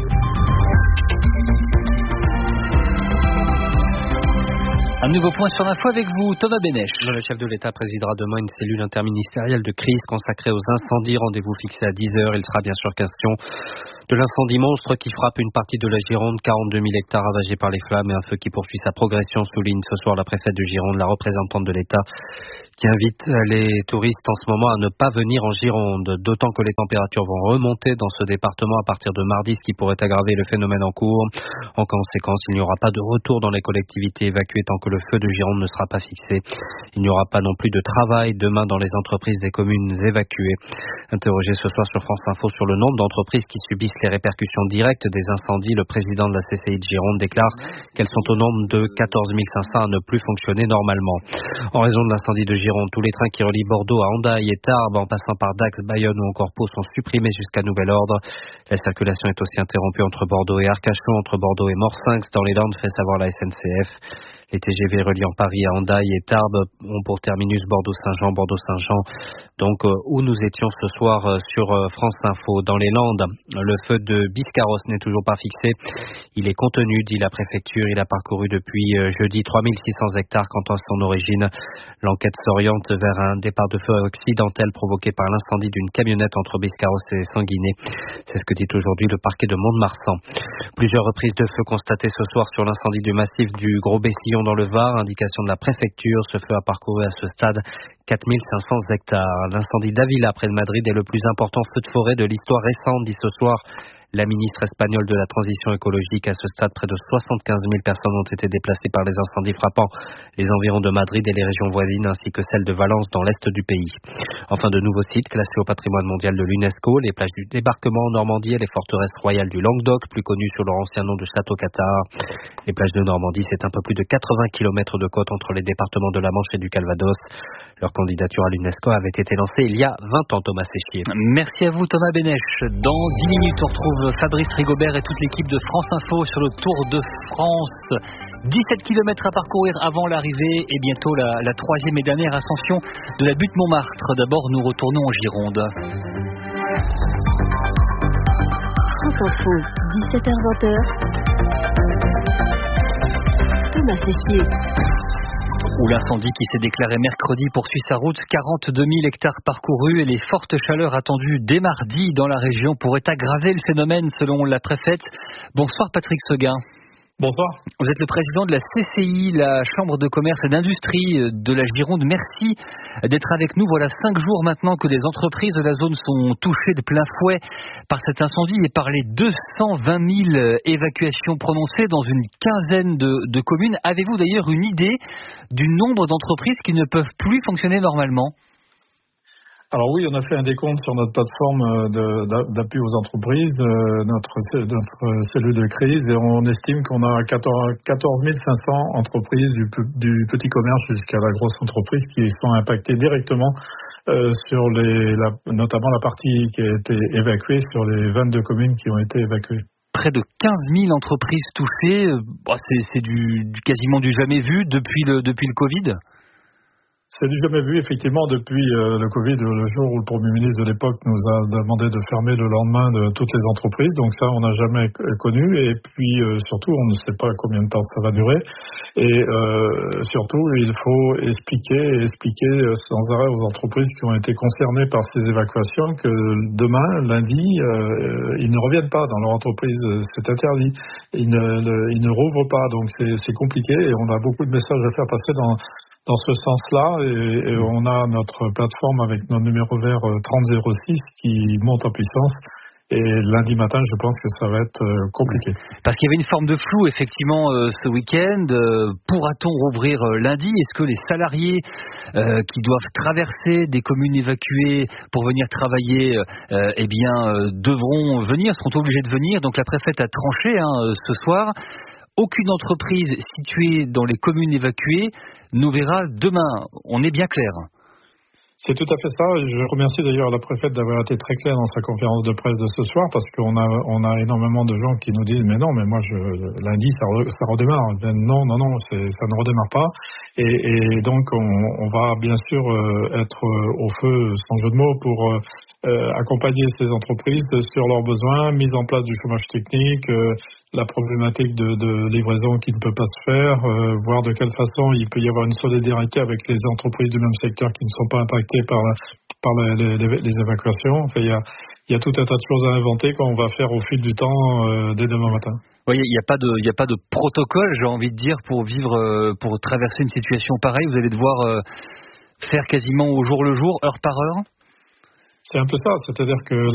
Un nouveau point sur l'info avec vous, Thomas Bénèche. Le chef de l'État présidera demain une cellule interministérielle de crise consacrée aux incendies. Rendez-vous fixé à dix heures. Il sera bien sûr question de l'incendie monstre qui frappe une partie de la Gironde, quarante-deux mille hectares ravagés par les flammes et un feu qui poursuit sa progression, souligne ce soir la préfète de Gironde, la représentante de l'État, qui invite les touristes en ce moment à ne pas venir en Gironde, d'autant que les températures vont remonter dans ce département à partir de mardi, ce qui pourrait aggraver le phénomène en cours. En conséquence, il n'y aura pas de retour dans les collectivités évacuées tant que le feu de Gironde ne sera pas fixé. Il n'y aura pas non plus de travail demain dans les entreprises des communes évacuées. Interrogé ce soir sur France Info sur le nombre d'entreprises qui subissent les répercussions directes des incendies, le président de la C C I de Gironde déclare qu'elles sont au nombre de quatorze mille cinq cents à ne plus fonctionner normalement. En raison de l'incendie de Gironde, tous les trains qui relient Bordeaux à Hendaye et Tarbes, en passant par Dax, Bayonne ou encore Pau, sont supprimés jusqu'à nouvel ordre. La circulation est aussi interrompue entre Bordeaux et Arcachon, entre Bordeaux et Morsinx, dans les Landes, fait savoir la S N C F. Les T G V reliant Paris à Hendaye et Tarbes ont pour terminus Bordeaux-Saint-Jean, Bordeaux-Saint-Jean. Donc, euh, où nous étions ce soir euh, sur euh, France Info. Dans les Landes, le feu de Biscarrosse n'est toujours pas fixé. Il est contenu, dit la préfecture. Il a parcouru depuis euh, jeudi trois mille six cents hectares quant à son origine. L'enquête s'oriente vers un départ de feu accidentel provoqué par l'incendie d'une camionnette entre Biscarrosse et Sanguinet. C'est ce que dit aujourd'hui le parquet de Mont-de-Marsan. Plusieurs reprises de feu constatées ce soir sur l'incendie du massif du Gros Bessillon dans le Var, indication de la préfecture. Ce feu a parcouru à ce stade quatre mille cinq cents hectares. L'incendie d'Avila près de Madrid est le plus important feu de forêt de l'histoire récente, dit ce soir la ministre espagnole de la transition écologique. À ce stade, près de soixante-quinze mille personnes ont été déplacées par les incendies frappant les environs de Madrid et les régions voisines, ainsi que celles de Valence dans l'est du pays. Enfin, de nouveaux sites classés au patrimoine mondial de l'UNESCO, les plages du Débarquement en Normandie et les forteresses royales du Languedoc, plus connues sous leur ancien nom de Château-Cathare. Les plages de Normandie, c'est un peu plus de quatre-vingts kilomètres de côte entre les départements de la Manche et du Calvados. Leur candidature à l'UNESCO avait été lancée il y a vingt ans, Thomas Séchier. Merci à vous, Thomas Bénèche. Dans dix minutes, on retrouve Fabrice Rigobert et toute l'équipe de France Info sur le Tour de France. dix-sept kilomètres à parcourir avant l'arrivée et bientôt la, la troisième et dernière ascension de la butte Montmartre. D'abord, nous retournons en Gironde. France Info, dix-sept heures vingt. Thomas Séchier. Où l'incendie qui s'est déclaré mercredi poursuit sa route, quarante-deux mille hectares parcourus et les fortes chaleurs attendues dès mardi dans la région pourraient aggraver le phénomène selon la préfète. Bonsoir Patrick Seguin. Bonsoir. Vous êtes le président de la C C I, la Chambre de commerce et d'industrie de la Gironde. Merci d'être avec nous. Voilà cinq jours maintenant que les entreprises de la zone sont touchées de plein fouet par cet incendie et par les deux cent vingt mille évacuations prononcées dans une quinzaine de, de communes. Avez-vous d'ailleurs une idée du nombre d'entreprises qui ne peuvent plus fonctionner normalement ? Alors oui, on a fait un décompte sur notre plateforme de, d'appui aux entreprises, notre, notre cellule de crise, et on estime qu'on a quatorze mille cinq cents entreprises du, du petit commerce jusqu'à la grosse entreprise qui sont impactées directement euh, sur les, la, notamment la partie qui a été évacuée sur les vingt-deux communes qui ont été évacuées. Près de quinze mille entreprises touchées, c'est, c'est du, du quasiment du jamais vu depuis le, depuis le Covid. C'est du jamais vu, effectivement, depuis euh, le Covid, le jour où le Premier ministre de l'époque nous a demandé de fermer le lendemain de toutes les entreprises. Donc ça, on n'a jamais connu. Et puis, euh, surtout, on ne sait pas combien de temps ça va durer. Et euh, surtout, il faut expliquer et expliquer sans arrêt aux entreprises qui ont été concernées par ces évacuations que demain, lundi, euh, ils ne reviennent pas dans leur entreprise. C'est interdit. Ils ne, le, ils ne rouvrent pas. Donc c'est, c'est compliqué et on a beaucoup de messages à faire passer dans dans ce sens-là, et, et on a notre plateforme avec nos numéros verts trente zéro six qui monte en puissance. Et lundi matin, je pense que ça va être euh, compliqué. Parce qu'il y avait une forme de flou, effectivement, euh, ce week-end. Euh, pourra-t-on rouvrir euh, lundi ? Est-ce que les salariés euh, qui doivent traverser des communes évacuées pour venir travailler, euh, eh bien, euh, devront venir, seront obligés de venir ? Donc la préfète a tranché hein, ce soir. Aucune entreprise située dans les communes évacuées nous verra demain. On est bien clair. C'est tout à fait ça. Je remercie d'ailleurs la préfète d'avoir été très claire dans sa conférence de presse de ce soir, parce qu'on a, on a énormément de gens qui nous disent mais non, mais moi je, lundi ça, re, ça redémarre. Non, non, non, c'est, ça ne redémarre pas. Et, et donc on, on va bien sûr euh, être au feu, sans jeu de mots, pour euh, accompagner ces entreprises sur leurs besoins, mise en place du chômage technique, euh, la problématique de, de livraison qui ne peut pas se faire, euh, voir de quelle façon il peut y avoir une solidarité avec les entreprises du même secteur qui ne sont pas impactées par, la, par la, les, les, les évacuations. Enfin, il y a, il y a tout un tas de choses à inventer qu'on va faire au fil du temps euh, dès demain matin. Oui, il n'y a pas de, il n'y a pas de protocole, j'ai envie de dire, pour vivre, euh, pour traverser une situation pareille. Vous allez devoir euh, faire quasiment au jour le jour, heure par heure. C'est un peu ça, c'est-à-dire que